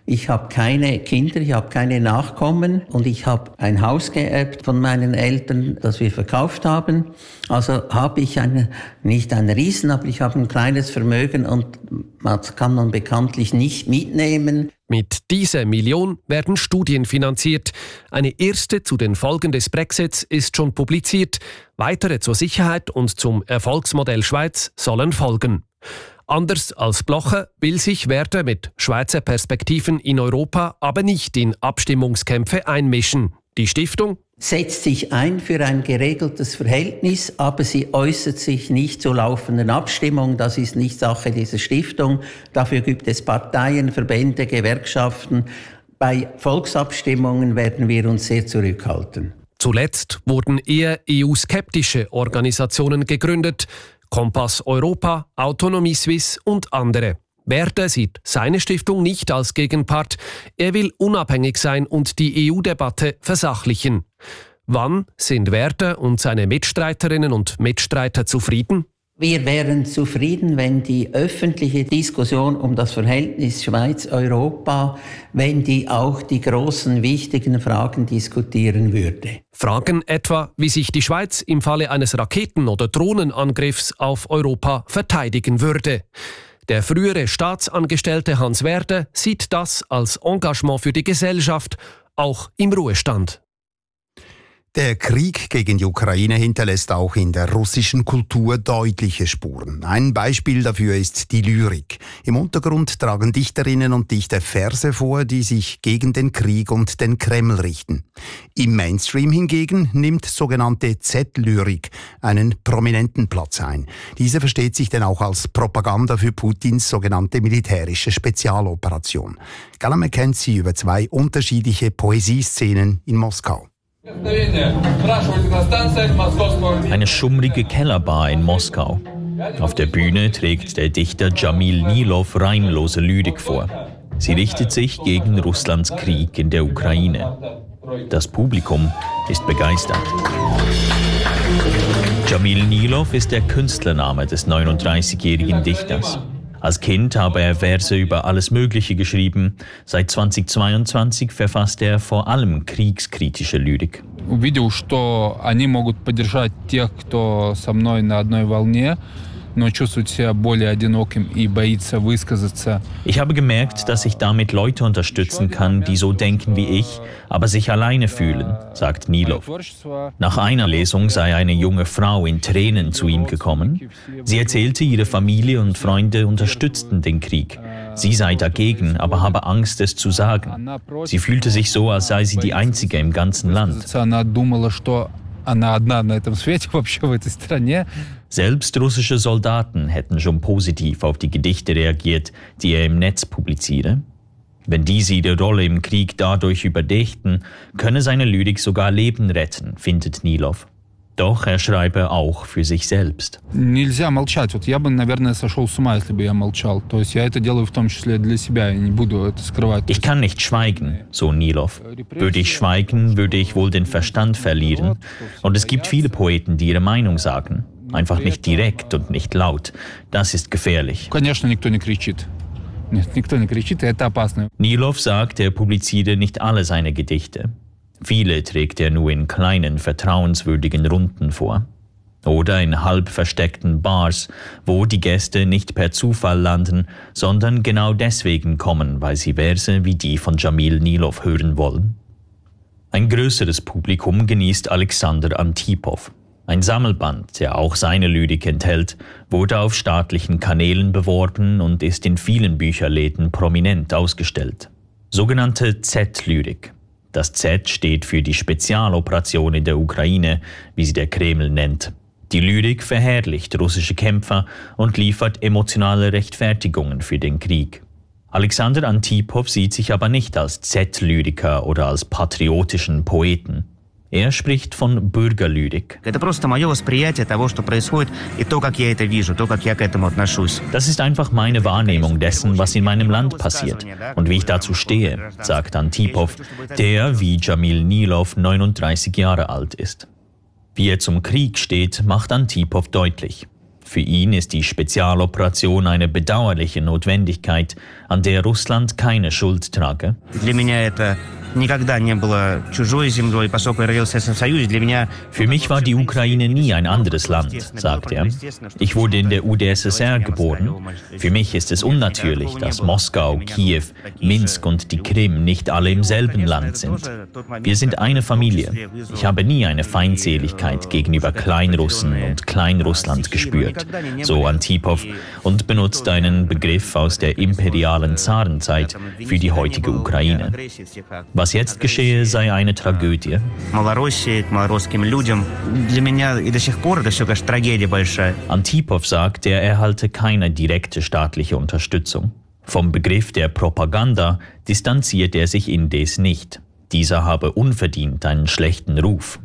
Ich habe keine Kinder, ich habe keine Nachkommen und ich habe ein Haus geerbt von meinen Eltern, das wir verkauft haben. Also habe ich eine, nicht ein Riesen, aber ich habe ein kleines Vermögen und das kann man bekanntlich nicht mitnehmen. Mit dieser Million werden Studien finanziert. Eine erste zu den Folgen des Brexits ist schon publiziert. Weitere zur Sicherheit und zum Erfolgsmodell Schweiz sollen folgen. Anders als Blocher will sich Werder mit Schweizer Perspektiven in Europa aber nicht in Abstimmungskämpfe einmischen. Die Stiftung setzt sich ein für ein geregeltes Verhältnis, aber sie äußert sich nicht zur laufenden Abstimmung. Das ist nicht Sache dieser Stiftung. Dafür gibt es Parteien, Verbände, Gewerkschaften. Bei Volksabstimmungen werden wir uns sehr zurückhalten. Zuletzt wurden eher E U-skeptische Organisationen gegründet. Kompass Europa, Autonomie Suisse und andere. Werder sieht seine Stiftung nicht als Gegenpart. Er will unabhängig sein und die E U-Debatte versachlichen. Wann sind Werder und seine Mitstreiterinnen und Mitstreiter zufrieden? Wir wären zufrieden, wenn die öffentliche Diskussion um das Verhältnis Schweiz-Europa, wenn die auch die großen, wichtigen Fragen diskutieren würde. Fragen etwa, wie sich die Schweiz im Falle eines Raketen- oder Drohnenangriffs auf Europa verteidigen würde. Der frühere Staatsangestellte Hans Werder sieht das als Engagement für die Gesellschaft, auch im Ruhestand. Der Krieg gegen die Ukraine hinterlässt auch in der russischen Kultur deutliche Spuren. Ein Beispiel dafür ist die Lyrik. Im Untergrund tragen Dichterinnen und Dichter Verse vor, die sich gegen den Krieg und den Kreml richten. Im Mainstream hingegen nimmt sogenannte Z-Lyrik einen prominenten Platz ein. Diese versteht sich denn auch als Propaganda für Putins sogenannte militärische Spezialoperation. Gala kennt sie über zwei unterschiedliche Poesieszenen in Moskau. Eine schummrige Kellerbar in Moskau. Auf der Bühne trägt der Dichter Jamil Nilov reimlose Lyrik vor. Sie richtet sich gegen Russlands Krieg in der Ukraine. Das Publikum ist begeistert. Jamil Nilov ist der Künstlername des neununddreißigjährigen Dichters. Als Kind habe er Verse über alles Mögliche geschrieben. Seit zweitausendzweiundzwanzig verfasst er vor allem kriegskritische Lyrik. Увидел, что они могут поддержать тех, кто со мной на одной волне, но чувствует себя более одиноким и боится высказаться. Ich habe gemerkt, dass ich damit Leute unterstützen kann, die so denken wie ich, aber sich alleine fühlen, sagt Nilov. Nach einer Lesung sei eine junge Frau in Tränen zu ihm gekommen. Sie erzählte, ihre Familie und Freunde unterstützten den Krieg. Sie sei dagegen, aber habe Angst, es zu sagen. Sie fühlte sich so, als sei sie die Einzige im ganzen Land. Selbst russische Soldaten hätten schon positiv auf die Gedichte reagiert, die er im Netz publiziere. Wenn diese ihre Rolle im Krieg dadurch überdächten, könne seine Lyrik sogar Leben retten, findet Nilov. Doch er schreibe auch für sich selbst. Нельзя молчать. Вот я бы, наверное, сошел с ума, если бы я молчал. То есть я это делаю в том числе для себя, я не буду это скрывать. Ich kann nicht schweigen, so Nilov. Würde ich schweigen, würde ich wohl den Verstand verlieren. Und es gibt viele Poeten, die ihre Meinung sagen. Einfach nicht direkt und nicht laut. Das ist gefährlich. Конечно, никто не кричит. Нет, никто не кричит, и это опасно. Nilov sagt, er publiziere nicht alle seine Gedichte. Viele trägt er nur in kleinen, vertrauenswürdigen Runden vor. Oder in halb versteckten Bars, wo die Gäste nicht per Zufall landen, sondern genau deswegen kommen, weil sie Verse wie die von Jamil Nilov hören wollen. Ein größeres Publikum genießt Alexander Antipov. Ein Sammelband, der auch seine Lyrik enthält, wurde auf staatlichen Kanälen beworben und ist in vielen Bücherläden prominent ausgestellt. Sogenannte Z-Lyrik. Das Z steht für die Spezialoperation in der Ukraine, wie sie der Kreml nennt. Die Lyrik verherrlicht russische Kämpfer und liefert emotionale Rechtfertigungen für den Krieg. Alexander Antipov sieht sich aber nicht als Z-Lyriker oder als patriotischen Poeten. Er spricht von Bürgerlyrik. Das ist einfach meine Wahrnehmung dessen, was in meinem Land passiert und wie ich dazu stehe, sagt Antipov, der wie Jamil Nilov neununddreißig Jahre alt ist. Wie er zum Krieg steht, macht Antipov deutlich. Für ihn ist die Spezialoperation eine bedauerliche Notwendigkeit, an der Russland keine Schuld trage. Für mich war die Ukraine nie ein anderes Land, sagt er. Ich wurde in der U d S S R geboren. Für mich ist es unnatürlich, dass Moskau, Kiew, Minsk und die Krim nicht alle im selben Land sind. Wir sind eine Familie. Ich habe nie eine Feindseligkeit gegenüber Kleinrussen und Kleinrussland gespürt, so Antipov, und benutzt einen Begriff aus der imperialen Zarenzeit für die heutige Ukraine. Was jetzt geschehe, sei eine Tragödie. Antipov sagt, er erhalte keine direkte staatliche Unterstützung. Vom Begriff der Propaganda distanziert er sich indes nicht. Dieser habe unverdient einen schlechten Ruf.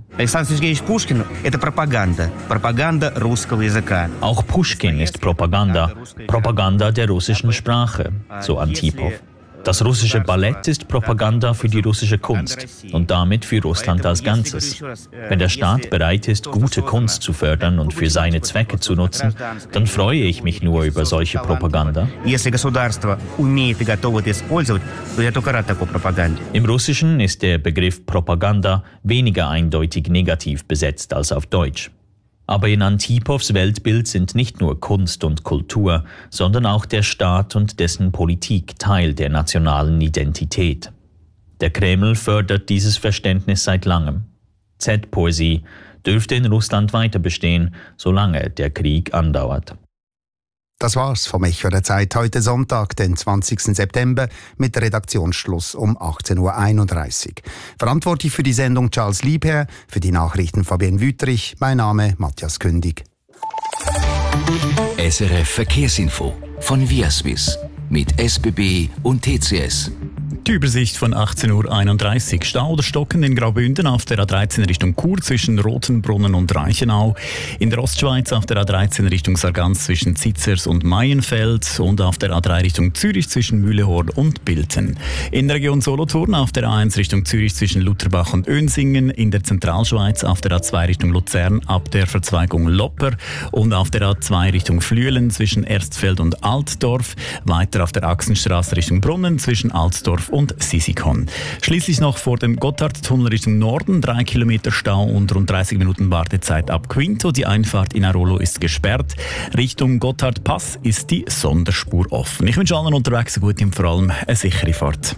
Auch Puschkin ist Propaganda, Propaganda der russischen Sprache, so Antipov. Das russische Ballett ist Propaganda für die russische Kunst und damit für Russland als Ganzes. Wenn der Staat bereit ist, gute Kunst zu fördern und für seine Zwecke zu nutzen, dann freue ich mich nur über solche Propaganda. Im Russischen ist der Begriff Propaganda weniger eindeutig negativ besetzt als auf Deutsch. Aber in Antipovs Weltbild sind nicht nur Kunst und Kultur, sondern auch der Staat und dessen Politik Teil der nationalen Identität. Der Kreml fördert dieses Verständnis seit langem. Z-Poesie dürfte in Russland weiter bestehen, solange der Krieg andauert. Das war's vom Echo der Zeit heute Sonntag, den zwanzigsten September, mit Redaktionsschluss um achtzehn Uhr einunddreißig. Verantwortlich für die Sendung Charles Liebherr, für die Nachrichten Fabienne Wüthrich, mein Name Matthias Kündig. S R F Verkehrsinfo von Viaswiss mit S B B und T C S. Die Übersicht von achtzehn Uhr einunddreißig. Stau oder Stocken in Graubünden auf der A dreizehn Richtung Chur zwischen Rothenbrunnen und Reichenau. In der Ostschweiz auf der A dreizehn Richtung Sargans zwischen Zitzers und Maienfeld. Und auf der A drei Richtung Zürich zwischen Mühlehorn und Bilten. In der Region Solothurn auf der A eins Richtung Zürich zwischen Lutherbach und Önsingen. In der Zentralschweiz auf der A zwei Richtung Luzern ab der Verzweigung Lopper. Und auf der A zwei Richtung Flüelen zwischen Erstfeld und Altdorf. Weiter auf der Achsenstraße Richtung Brunnen zwischen Altdorf und Sisikon. Schließlich noch vor dem Gotthardtunnel Richtung Norden, drei Kilometer Stau und rund dreißig Minuten Wartezeit ab Quinto. Die Einfahrt in Arolo ist gesperrt. Richtung Gotthardpass ist die Sonderspur offen. Ich wünsche allen unterwegs eine gute und vor allem eine sichere Fahrt.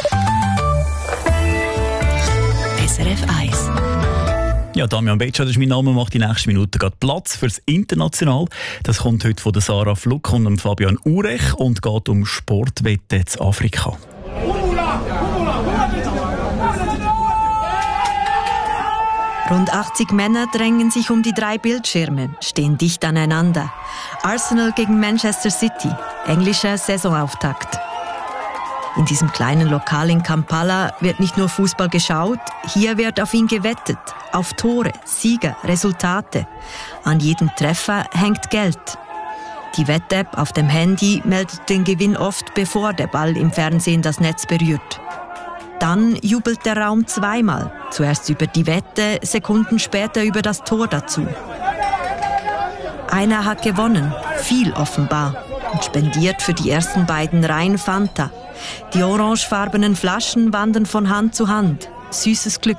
S R F eins. Ja, Damian Betscha, das ist mein Name, macht die nächsten Minuten gerade Platz fürs International. Das kommt heute von der Sarah Fluck und dem Fabian Urech und geht um Sportwetten in Afrika. Rund achtzig Männer drängen sich um die drei Bildschirme, stehen dicht aneinander. Arsenal gegen Manchester City, englischer Saisonauftakt. In diesem kleinen Lokal in Kampala wird nicht nur Fußball geschaut, hier wird auf ihn gewettet. Auf Tore, Sieger, Resultate. An jedem Treffer hängt Geld. Die Wett-App auf dem Handy meldet den Gewinn oft, bevor der Ball im Fernsehen das Netz berührt. Dann jubelt der Raum zweimal. Zuerst über die Wette, Sekunden später über das Tor dazu. Einer hat gewonnen, viel offenbar, und spendiert für die ersten beiden Reihen Fanta. Die orangefarbenen Flaschen wandern von Hand zu Hand. Süßes Glück.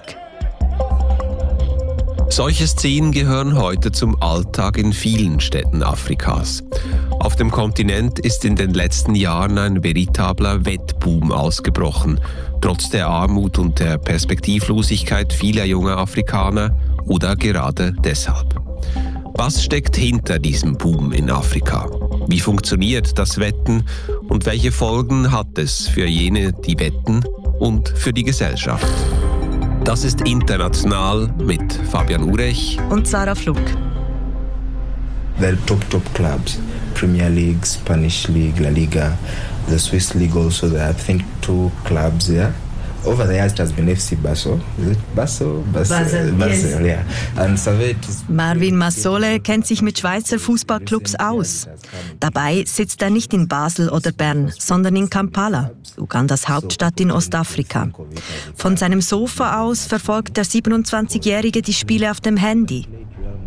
Solche Szenen gehören heute zum Alltag in vielen Städten Afrikas. Auf dem Kontinent ist in den letzten Jahren ein veritabler Wettboom ausgebrochen, trotz der Armut und der Perspektivlosigkeit vieler junger Afrikaner oder gerade deshalb. Was steckt hinter diesem Boom in Afrika? Wie funktioniert das Wetten und welche Folgen hat es für jene, die wetten und für die Gesellschaft? Das ist International mit Fabian Urech und Sarah Fluck. The top top clubs, Premier League, Spanish League, La Liga, the Swiss League also. There are, I think, two clubs there. Over the years it has been F C Basel. Is it Basel? Basel, Basel, Basel yes. Yeah. And Servette is Marvin Massole kennt sich mit Schweizer Fußballclubs aus. Dabei sitzt er nicht in Basel oder Bern, sondern in Kampala, Ugandas Hauptstadt in Ostafrika. Von seinem Sofa aus verfolgt der siebenundzwanzigjährige die Spiele auf dem Handy.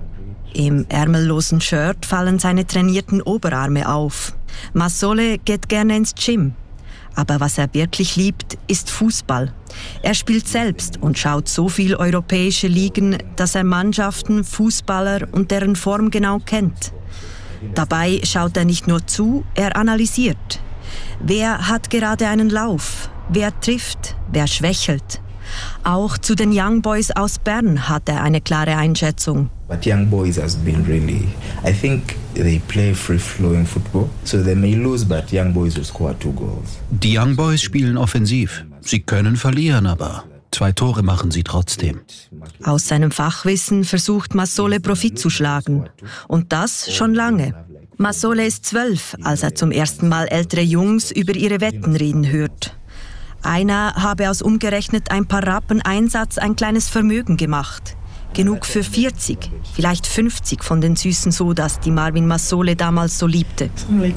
Im ärmellosen Shirt fallen seine trainierten Oberarme auf. Masole geht gerne ins Gym. Aber was er wirklich liebt, ist Fußball. Er spielt selbst und schaut so viel europäische Ligen, dass er Mannschaften, Fußballer und deren Form genau kennt. Dabei schaut er nicht nur zu, er analysiert. Wer hat gerade einen Lauf? Wer trifft? Wer schwächelt? Auch zu den Young Boys aus Bern hat er eine klare Einschätzung. But Young Boys has been really, I think they play free-flowing football. So they may lose, but Young Boys will score two goals. Die Young Boys spielen offensiv. Sie können verlieren, aber zwei Tore machen sie trotzdem. Aus seinem Fachwissen versucht Masole Profit zu schlagen. Und das schon lange. Masole ist zwölf, als er zum ersten Mal ältere Jungs über ihre Wetten reden hört. Einer habe aus umgerechnet ein paar Rappen Einsatz ein kleines Vermögen gemacht. Genug für vierzig, vielleicht fünfzig von den süßen Sodas, die Marvin Masole damals so liebte.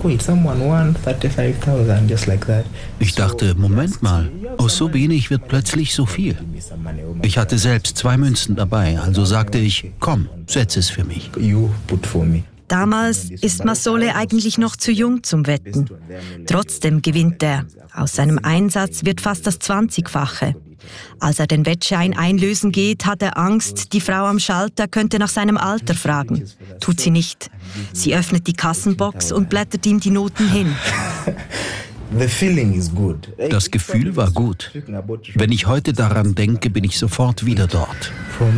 Ich dachte, Moment mal, aus so wenig wird plötzlich so viel. Ich hatte selbst zwei Münzen dabei, also sagte ich, komm, setz es für mich. Damals ist Masole eigentlich noch zu jung zum Wetten. Trotzdem gewinnt er. Aus seinem Einsatz wird fast das zwanzigfache. Als er den Wettschein einlösen geht, hat er Angst, die Frau am Schalter könnte nach seinem Alter fragen. Tut sie nicht. Sie öffnet die Kassenbox und blättert ihm die Noten hin. Das Gefühl war gut. Wenn ich heute daran denke, bin ich sofort wieder dort.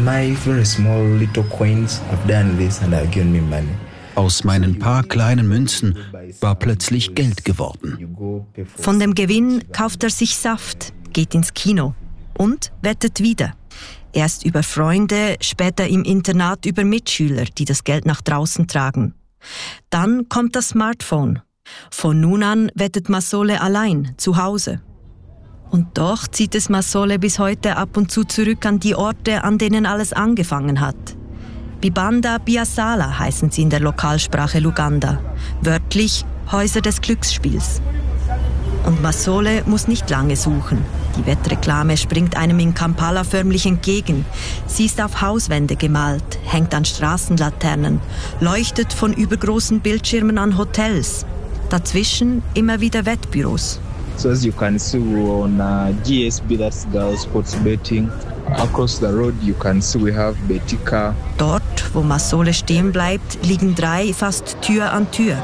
Aus meinen paar kleinen Münzen war plötzlich Geld geworden. Von dem Gewinn kauft er sich Saft, geht ins Kino und wettet wieder. Erst über Freunde, später im Internat über Mitschüler, die das Geld nach draußen tragen. Dann kommt das Smartphone. Von nun an wettet Masole allein, zu Hause. Und doch zieht es Masole bis heute ab und zu zurück an die Orte, an denen alles angefangen hat. Bibanda Biasala heißen sie in der Lokalsprache Luganda, wörtlich Häuser des Glücksspiels. Und Masole muss nicht lange suchen. Die Wettreklame springt einem in Kampala förmlich entgegen. Sie ist auf Hauswände gemalt, hängt an Straßenlaternen, leuchtet von übergroßen Bildschirmen an Hotels. Dazwischen immer wieder Wettbüros. So as you can see on uh, G S B, that's Girl Sports Betting. Across the road you can see we have Betika. Dort, wo Masole stehen bleibt, liegen drei fast Tür an Tür.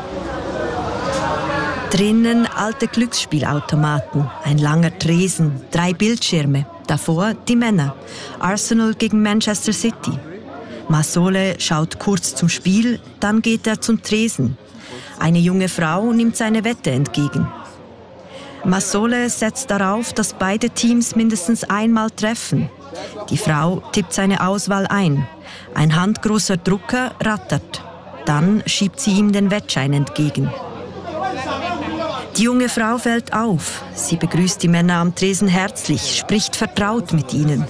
Drinnen alte Glücksspielautomaten, ein langer Tresen, drei Bildschirme. Davor die Männer. Arsenal gegen Manchester City. Masole schaut kurz zum Spiel, dann geht er zum Tresen. Eine junge Frau nimmt seine Wette entgegen. Masole setzt darauf, dass beide Teams mindestens einmal treffen. Die Frau tippt seine Auswahl ein. Ein handgroßer Drucker rattert. Dann schiebt sie ihm den Wettschein entgegen. Die junge Frau fällt auf. Sie begrüßt die Männer am Tresen herzlich, spricht vertraut mit ihnen.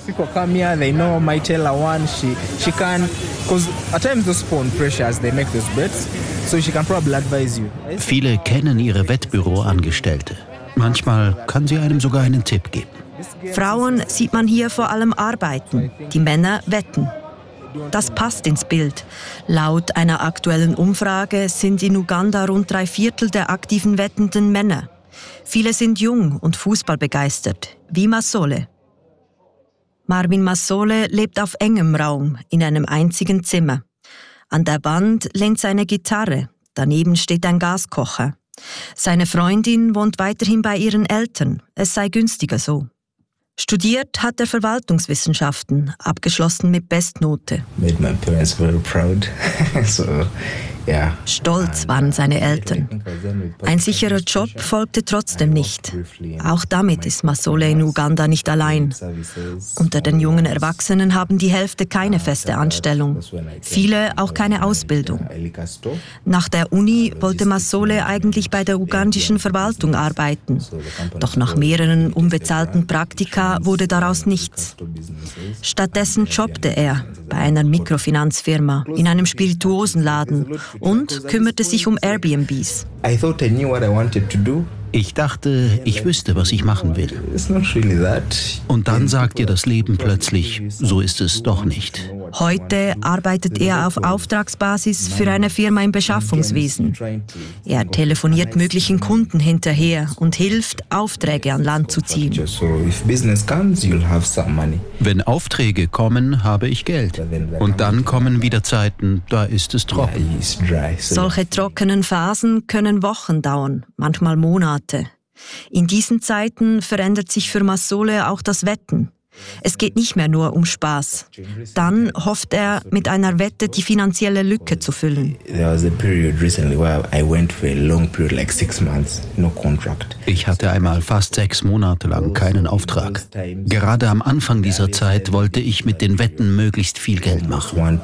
Viele kennen ihre Wettbüroangestellte. Manchmal kann sie einem sogar einen Tipp geben. Frauen sieht man hier vor allem arbeiten, die Männer wetten. Das passt ins Bild. Laut einer aktuellen Umfrage sind in Uganda rund drei Viertel der aktiven wettenden Männer. Viele sind jung und fußballbegeistert, wie Masole. Marvin Masole lebt auf engem Raum, in einem einzigen Zimmer. An der Wand lehnt seine Gitarre, daneben steht ein Gaskocher. Seine Freundin wohnt weiterhin bei ihren Eltern, es sei günstiger so. Studiert hat er Verwaltungswissenschaften, abgeschlossen mit Bestnote. Made my parents very proud. so, yeah. Stolz waren seine Eltern. Ein sicherer Job folgte trotzdem nicht. Auch damit ist Masole in Uganda nicht allein. Unter den jungen Erwachsenen haben die Hälfte keine feste Anstellung. Viele auch keine Ausbildung. Nach der Uni wollte Masole eigentlich bei der ugandischen Verwaltung arbeiten. Doch nach mehreren unbezahlten Praktika wurde daraus nichts. Stattdessen jobbte er bei einer Mikrofinanzfirma, in einem Spirituosenladen und kümmerte sich um Airbnbs. I thought I knew what I wanted to do, Ich dachte, ich wüsste, was ich machen will. Und dann sagt dir das Leben plötzlich, so ist es doch nicht. Heute arbeitet er auf Auftragsbasis für eine Firma im Beschaffungswesen. Er telefoniert möglichen Kunden hinterher und hilft, Aufträge an Land zu ziehen. Wenn Aufträge kommen, habe ich Geld. Und dann kommen wieder Zeiten, da ist es trocken. Solche trockenen Phasen können Wochen dauern, manchmal Monate. In diesen Zeiten verändert sich für Masole auch das Wetten. Es geht nicht mehr nur um Spaß. Dann hofft er, mit einer Wette die finanzielle Lücke zu füllen. Ich hatte einmal fast sechs Monate lang keinen Auftrag. Gerade am Anfang dieser Zeit wollte ich mit den Wetten möglichst viel Geld machen.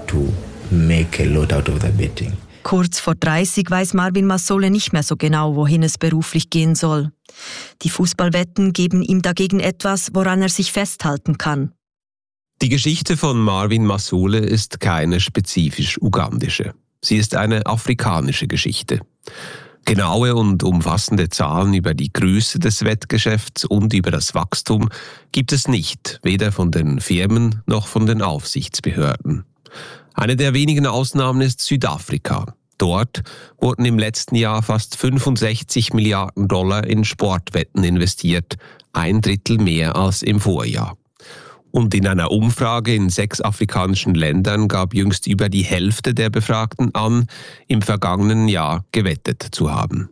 Kurz vor dreißig weiß Marvin Masole nicht mehr so genau, wohin es beruflich gehen soll. Die Fußballwetten geben ihm dagegen etwas, woran er sich festhalten kann. Die Geschichte von Marvin Masole ist keine spezifisch ugandische. Sie ist eine afrikanische Geschichte. Genaue und umfassende Zahlen über die Größe des Wettgeschäfts und über das Wachstum gibt es nicht, weder von den Firmen noch von den Aufsichtsbehörden. Eine der wenigen Ausnahmen ist Südafrika. Dort wurden im letzten Jahr fast fünfundsechzig Milliarden Dollar in Sportwetten investiert, ein Drittel mehr als im Vorjahr. Und in einer Umfrage in sechs afrikanischen Ländern gab jüngst über die Hälfte der Befragten an, im vergangenen Jahr gewettet zu haben.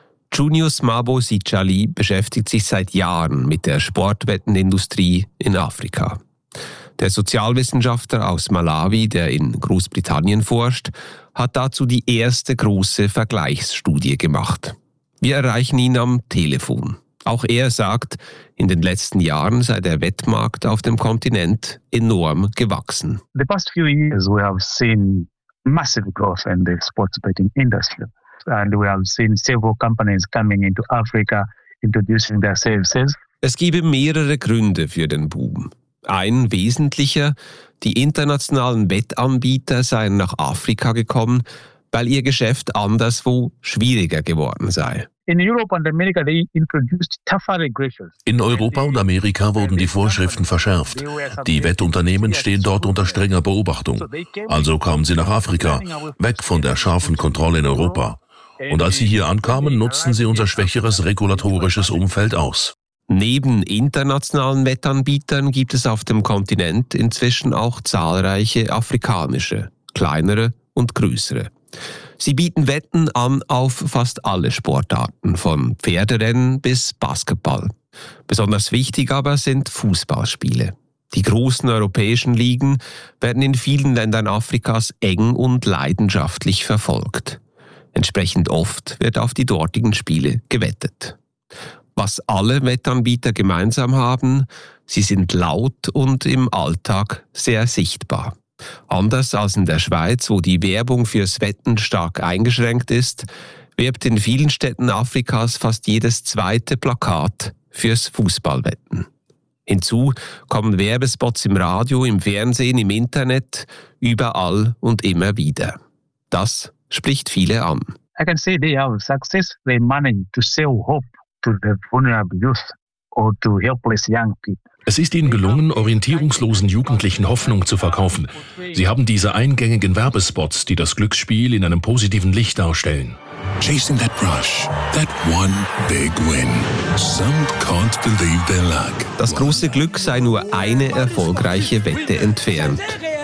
Junius Mabo Sichali beschäftigt sich seit Jahren mit der Sportwettenindustrie in Afrika. Der Sozialwissenschaftler aus Malawi, der in Großbritannien forscht, hat dazu die erste große Vergleichsstudie gemacht. Wir erreichen ihn am Telefon. Auch er sagt, in den letzten Jahren sei der Wettmarkt auf dem Kontinent enorm gewachsen. The past few years we have seen massive growth in the sports betting industry. And we have seen several companies coming into Africa introducing their services. Es gebe mehrere Gründe für den Boom. Ein wesentlicher, die internationalen Wettanbieter seien nach Afrika gekommen, weil ihr Geschäft anderswo schwieriger geworden sei. In Europe and America they introduced tougher regulations. In Europa und Amerika wurden die Vorschriften verschärft. Die Wettunternehmen stehen dort unter strenger Beobachtung. Also kamen sie nach Afrika, weg von der scharfen Kontrolle in Europa. Und als sie hier ankamen, nutzten sie unser schwächeres regulatorisches Umfeld aus. Neben internationalen Wettanbietern gibt es auf dem Kontinent inzwischen auch zahlreiche afrikanische, kleinere und größere. Sie bieten Wetten an auf fast alle Sportarten, von Pferderennen bis Basketball. Besonders wichtig aber sind Fußballspiele. Die großen europäischen Ligen werden in vielen Ländern Afrikas eng und leidenschaftlich verfolgt. Entsprechend oft wird auf die dortigen Spiele gewettet. Was alle Wettanbieter gemeinsam haben, sie sind laut und im Alltag sehr sichtbar. Anders als in der Schweiz, wo die Werbung fürs Wetten stark eingeschränkt ist, wirbt in vielen Städten Afrikas fast jedes zweite Plakat fürs Fußballwetten. Hinzu kommen Werbespots im Radio, im Fernsehen, im Internet, überall und immer wieder. Das spricht viele an. I can say they have successfully managed to sell hope to the vulnerable youth or to helpless young people. Es ist ihnen gelungen, orientierungslosen Jugendlichen Hoffnung zu verkaufen. Sie haben diese eingängigen Werbespots, die das Glücksspiel in einem positiven Licht darstellen. Chasing that rush, that one big win. Some can't believe their luck. Das große Glück sei nur eine erfolgreiche Wette entfernt,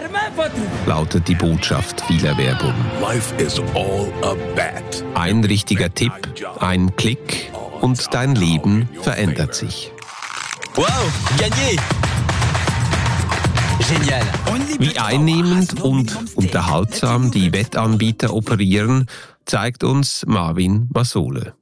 lautet die Botschaft vieler Werbung. Life is all a bet. Ein richtiger Tipp, ein Klick und dein Leben verändert sich. Wow, gagné! Genial! Wie einnehmend und unterhaltsam die Wettanbieter operieren, zeigt uns Marvin Masole.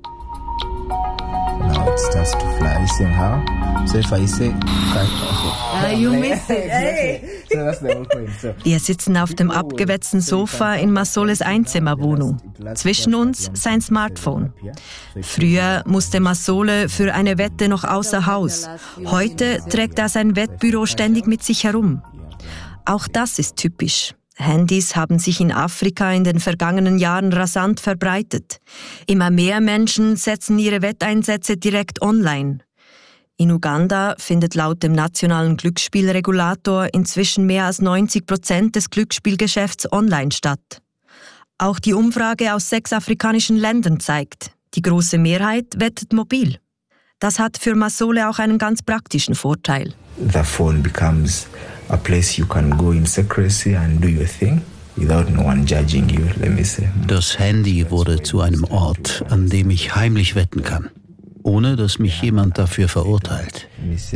Now it starts to fly. Seeing how? So if I say, ah, you missed it. Hey. So that's the whole point. So. Wir sitzen auf dem abgewetzten Sofa in Masoles Einzimmerwohnung. Zwischen uns sein Smartphone. Früher musste Masole für eine Wette noch außer Haus. Heute trägt er sein Wettbüro ständig mit sich herum. Auch das ist typisch. Handys haben sich in Afrika in den vergangenen Jahren rasant verbreitet. Immer mehr Menschen setzen ihre Wetteinsätze direkt online. In Uganda findet laut dem nationalen Glücksspielregulator inzwischen mehr als neunzig Prozent des Glücksspielgeschäfts online statt. Auch die Umfrage aus sechs afrikanischen Ländern zeigt, die große Mehrheit wettet mobil. Das hat für Masole auch einen ganz praktischen Vorteil. The phone becomes a place you can go in secrecy and do your thing without no one judging you, let me say. Das Handy wurde zu einem Ort, an dem ich heimlich wetten kann, ohne dass mich jemand dafür verurteilt.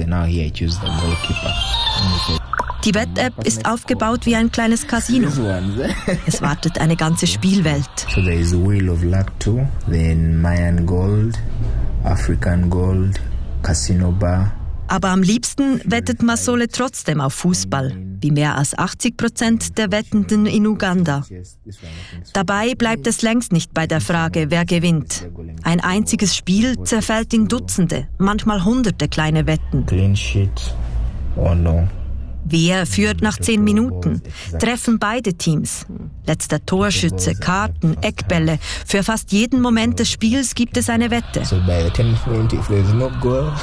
Die Wett-App ist aufgebaut wie ein kleines Casino. Es wartet eine ganze Spielwelt. So there is a Wheel of Luck too, then Mayan Gold, African Gold, Casino Bar. Aber am liebsten wettet Masole trotzdem auf Fußball, wie mehr als achtzig Prozent der Wettenden in Uganda. Dabei bleibt es längst nicht bei der Frage, wer gewinnt. Ein einziges Spiel zerfällt in Dutzende, manchmal hunderte kleine Wetten. Clean sheet. Oh no. Wer führt nach zehn Minuten? Treffen beide Teams. Letzter Torschütze, Karten, Eckbälle. Für fast jeden Moment des Spiels gibt es eine Wette. So by the tenth minute, if there's no goal,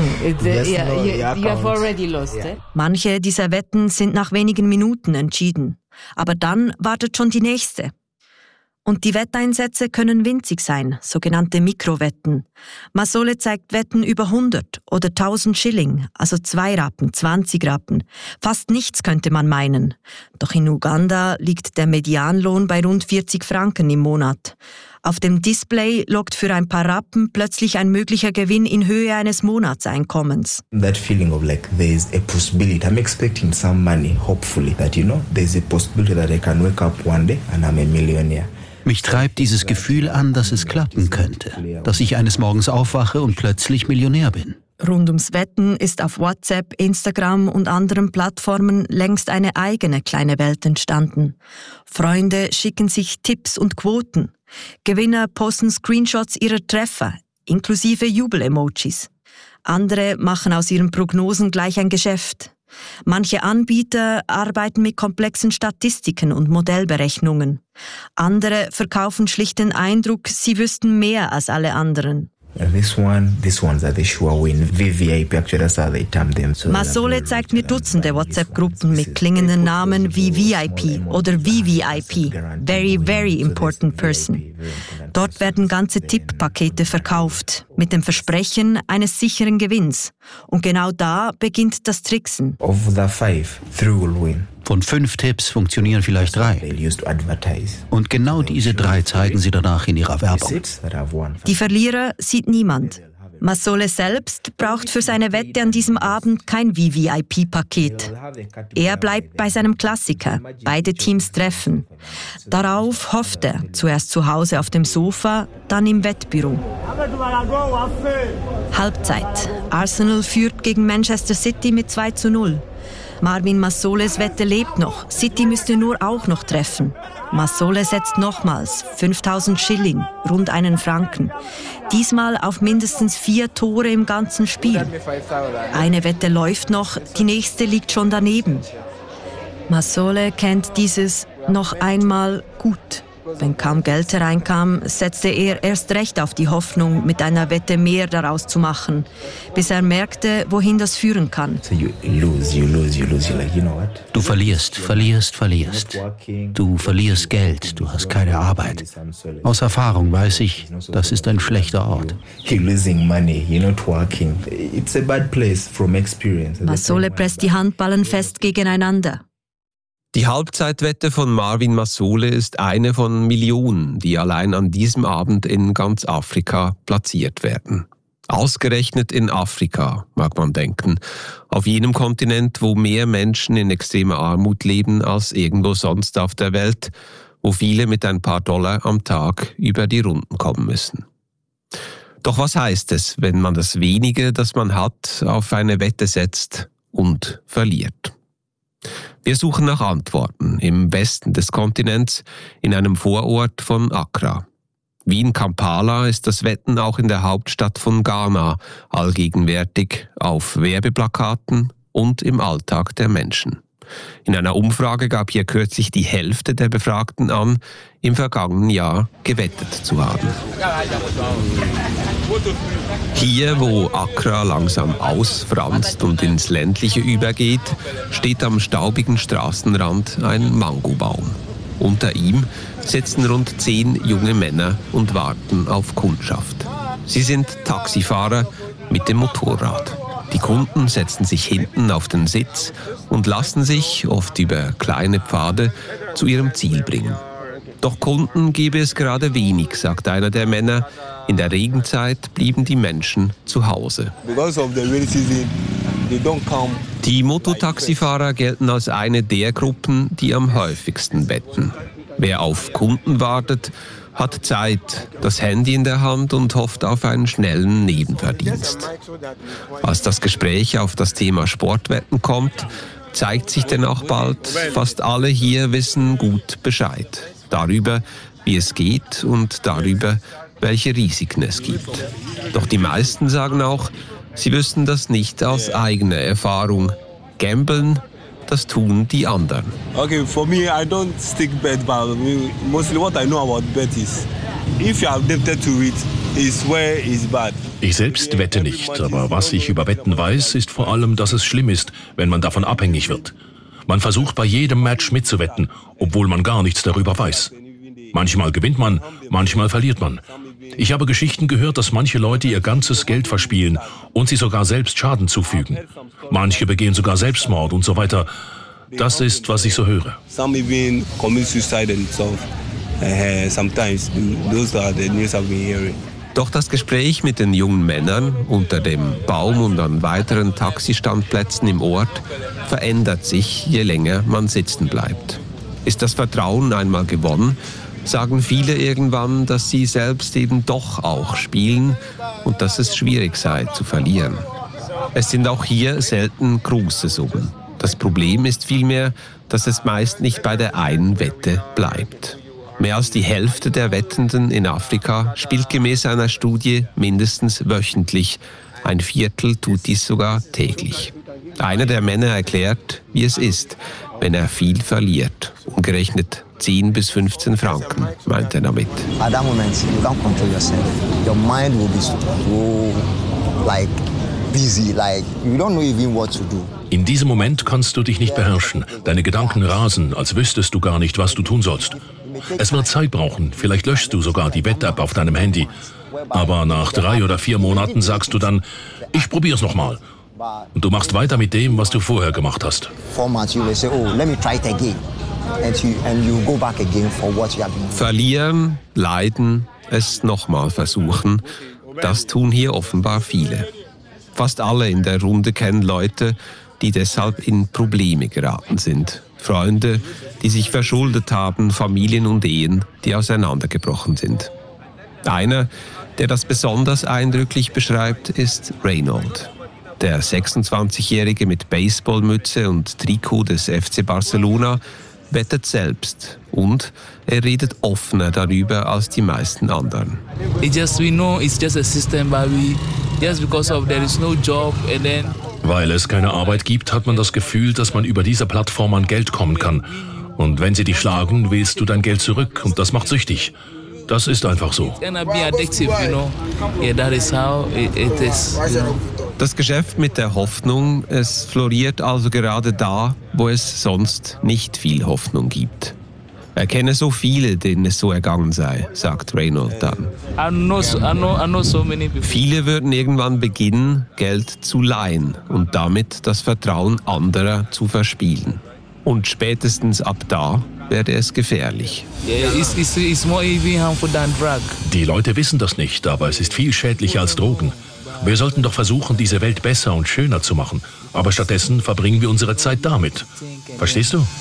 yeah, you, you have already lost. Yeah. Manche dieser Wetten sind nach wenigen Minuten entschieden. Aber dann wartet schon die nächste. Und die Wetteinsätze können winzig sein, sogenannte Mikrowetten. Masole zeigt Wetten über hundert oder tausend Schilling, also zwei Rappen, zwanzig Rappen. Fast nichts könnte man meinen. Doch in Uganda liegt der Medianlohn bei rund vierzig Franken im Monat. Auf dem Display lockt für ein paar Rappen plötzlich ein möglicher Gewinn in Höhe eines Monatseinkommens. That feeling of like there's a possibility. I'm expecting some money, hopefully, that you know, there's a possibility that I can wake up one day and I'm a millionaire. Mich treibt dieses Gefühl an, dass es klappen könnte, dass ich eines Morgens aufwache und plötzlich Millionär bin. Rund ums Wetten ist auf WhatsApp, Instagram und anderen Plattformen längst eine eigene kleine Welt entstanden. Freunde schicken sich Tipps und Quoten. Gewinner posten Screenshots ihrer Treffer, inklusive Jubel-Emojis. Andere machen aus ihren Prognosen gleich ein Geschäft. Manche Anbieter arbeiten mit komplexen Statistiken und Modellberechnungen. Andere verkaufen schlicht den Eindruck, sie wüssten mehr als alle anderen. This one, these ones are the sure win. V V I P, actually, that's how they term them. So Masole zeigt mir Dutzende WhatsApp-Gruppen mit klingenden Namen wie V I P oder V V I P, Very, Very Important Person. Dort werden ganze Tipppakete verkauft, mit dem Versprechen eines sicheren Gewinns. Und genau da beginnt das Tricksen. Of the five, three will win. Von fünf Tipps funktionieren vielleicht drei. Und genau diese drei zeigen sie danach in ihrer Werbung. Die Verlierer sieht niemand. Masole selbst braucht für seine Wette an diesem Abend kein V V I P-Paket. Er bleibt bei seinem Klassiker, beide Teams treffen. Darauf hofft er, zuerst zu Hause auf dem Sofa, dann im Wettbüro. Halbzeit. Arsenal führt gegen Manchester City mit zwei zu null. Marvin Masoles Wette lebt noch. City müsste nur auch noch treffen. Masole setzt nochmals fünftausend Schilling, rund einen Franken. Diesmal auf mindestens vier Tore im ganzen Spiel. Eine Wette läuft noch, die nächste liegt schon daneben. Masole kennt dieses noch einmal gut. Wenn kaum Geld hereinkam, setzte er erst recht auf die Hoffnung, mit einer Wette mehr daraus zu machen, bis er merkte, wohin das führen kann. Du verlierst, verlierst, verlierst. Du verlierst Geld, du hast keine Arbeit. Aus Erfahrung weiß ich, das ist ein schlechter Ort. Masole presst die Handballen fest gegeneinander. Die Halbzeitwette von Marvin Masole ist eine von Millionen, die allein an diesem Abend in ganz Afrika platziert werden. Ausgerechnet in Afrika, mag man denken. Auf jenem Kontinent, wo mehr Menschen in extremer Armut leben als irgendwo sonst auf der Welt, wo viele mit ein paar Dollar am Tag über die Runden kommen müssen. Doch was heißt es, wenn man das Wenige, das man hat, auf eine Wette setzt und verliert? Wir suchen nach Antworten im Westen des Kontinents, in einem Vorort von Accra. Wie in Kampala ist das Wetten auch in der Hauptstadt von Ghana allgegenwärtig, auf Werbeplakaten und im Alltag der Menschen. In einer Umfrage gab hier kürzlich die Hälfte der Befragten an, im vergangenen Jahr gewettet zu haben. Hier, wo Accra langsam ausfranst und ins Ländliche übergeht, steht am staubigen Straßenrand ein Mangobaum. Unter ihm sitzen rund zehn junge Männer und warten auf Kundschaft. Sie sind Taxifahrer mit dem Motorrad. Die Kunden setzen sich hinten auf den Sitz und lassen sich, oft über kleine Pfade, zu ihrem Ziel bringen. Doch Kunden gebe es gerade wenig, sagt einer der Männer. In der Regenzeit blieben die Menschen zu Hause. Die Mototaxifahrer gelten als eine der Gruppen, die am häufigsten wetten. Wer auf Kunden wartet, hat Zeit, das Handy in der Hand und hofft auf einen schnellen Nebenverdienst. Als das Gespräch auf das Thema Sportwetten kommt, zeigt sich denn auch bald, fast alle hier wissen gut Bescheid. Darüber, wie es geht und darüber, welche Risiken es gibt. Doch die meisten sagen auch, sie wüssten das nicht aus eigener Erfahrung. Gamblen, das tun die anderen. Okay, for me, I don't stick bet, but mostly what I know about bet is, if you are addicted to it, is where is bad. Ich selbst wette nicht, aber was ich über Wetten weiß, ist vor allem, dass es schlimm ist, wenn man davon abhängig wird. Man versucht bei jedem Match mitzuwetten, obwohl man gar nichts darüber weiß. Manchmal gewinnt man, manchmal verliert man. Ich habe Geschichten gehört, dass manche Leute ihr ganzes Geld verspielen und sie sogar selbst Schaden zufügen. Manche begehen sogar Selbstmord und so weiter. Das ist, was ich so höre. Some even commit suicide themselves. Uh, sometimes those are the news I've been hearing. Doch das Gespräch mit den jungen Männern unter dem Baum und an weiteren Taxistandplätzen im Ort verändert sich, je länger man sitzen bleibt. Ist das Vertrauen einmal gewonnen, sagen viele irgendwann, dass sie selbst eben doch auch spielen und dass es schwierig sei zu verlieren. Es sind auch hier selten große Summen. Das Problem ist vielmehr, dass es meist nicht bei der einen Wette bleibt. Mehr als die Hälfte der Wettenden in Afrika spielt gemäß einer Studie mindestens wöchentlich. Ein Viertel tut dies sogar täglich. Einer der Männer erklärt, wie es ist, wenn er viel verliert. Umgerechnet zehn bis fünfzehn Franken, meint er damit. At that moment, you can't control yourself. Your mind will be so, like, busy, like, you don't know even what to do. In diesem Moment kannst du dich nicht beherrschen. Deine Gedanken rasen, als wüsstest du gar nicht, was du tun sollst. Es wird Zeit brauchen, vielleicht löschst du sogar die Wett-App auf deinem Handy. Aber nach drei oder vier Monaten sagst du dann, ich probier's nochmal. Und du machst weiter mit dem, was du vorher gemacht hast. Verlieren, leiden, es nochmal versuchen, das tun hier offenbar viele. Fast alle in der Runde kennen Leute, die deshalb in Probleme geraten sind. Freunde, die sich verschuldet haben, Familien und Ehen, die auseinandergebrochen sind. Einer, der das besonders eindrücklich beschreibt, ist Reynold. Der sechsundzwanzigjährige mit Baseballmütze und Trikot des F C Barcelona wettet selbst und er redet offener darüber als die meisten anderen. It just we know it's just a system, but we just because of there is no job and then. Weil es keine Arbeit gibt, hat man das Gefühl, dass man über diese Plattform an Geld kommen kann. Und wenn sie dich schlagen, willst du dein Geld zurück und das macht süchtig. Das ist einfach so. Das Geschäft mit der Hoffnung, es floriert also gerade da, wo es sonst nicht viel Hoffnung gibt. Er kenne so viele, denen es so ergangen sei, sagt Reynold dann. Viele würden irgendwann beginnen, Geld zu leihen und damit das Vertrauen anderer zu verspielen. Und spätestens ab da werde es gefährlich. Die Leute wissen das nicht, aber es ist viel schädlicher als Drogen. Wir sollten doch versuchen, diese Welt besser und schöner zu machen. Aber stattdessen verbringen wir unsere Zeit damit. Verstehst du?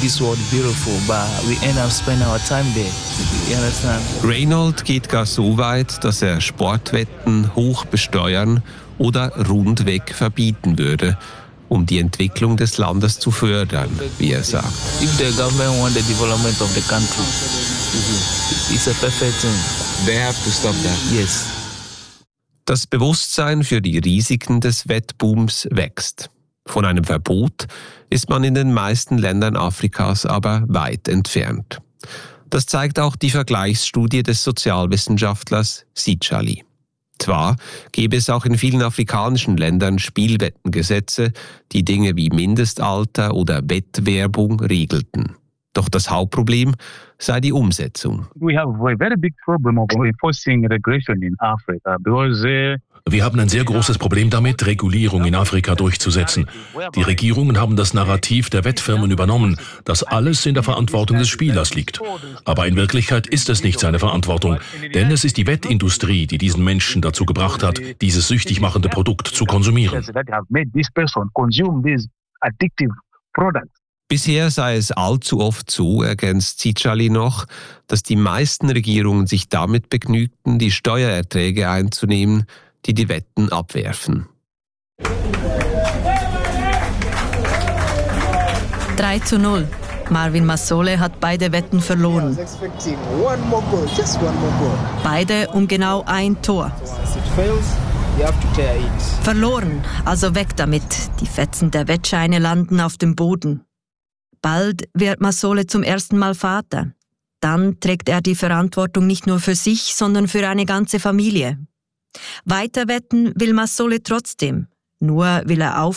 Reynold geht gar so weit, dass er Sportwetten hoch besteuern oder rundweg verbieten würde, um die Entwicklung des Landes zu fördern, wie er sagt. If the government want the development of the country, it's a perfect thing. They have to stop that. Yes. Das Bewusstsein für die Risiken des Wettbooms wächst. Von einem Verbot ist man in den meisten Ländern Afrikas aber weit entfernt. Das zeigt auch die Vergleichsstudie des Sozialwissenschaftlers Sitschali. Zwar gäbe es auch in vielen afrikanischen Ländern Spielwettengesetze, die Dinge wie Mindestalter oder Wettwerbung regelten. Doch das Hauptproblem sei die Umsetzung. We have a very big problem of enforcing regulation in Africa because uh, Wir haben ein sehr großes Problem damit, Regulierung in Afrika durchzusetzen. Die Regierungen haben das Narrativ der Wettfirmen übernommen, dass alles in der Verantwortung des Spielers liegt. Aber in Wirklichkeit ist es nicht seine Verantwortung, denn es ist die Wettindustrie, die diesen Menschen dazu gebracht hat, dieses süchtig machende Produkt zu konsumieren. Bisher sei es allzu oft so, ergänzt Sitschali noch, dass die meisten Regierungen sich damit begnügten, die Steuererträge einzunehmen, die die Wetten abwerfen. drei zu null. Marvin Masole hat beide Wetten verloren. Beide um genau ein Tor. Verloren, also weg damit. Die Fetzen der Wettscheine landen auf dem Boden. Bald wird Masole zum ersten Mal Vater. Dann trägt er die Verantwortung nicht nur für sich, sondern für eine ganze Familie. Weiter wetten will Masole trotzdem. Nur will er auf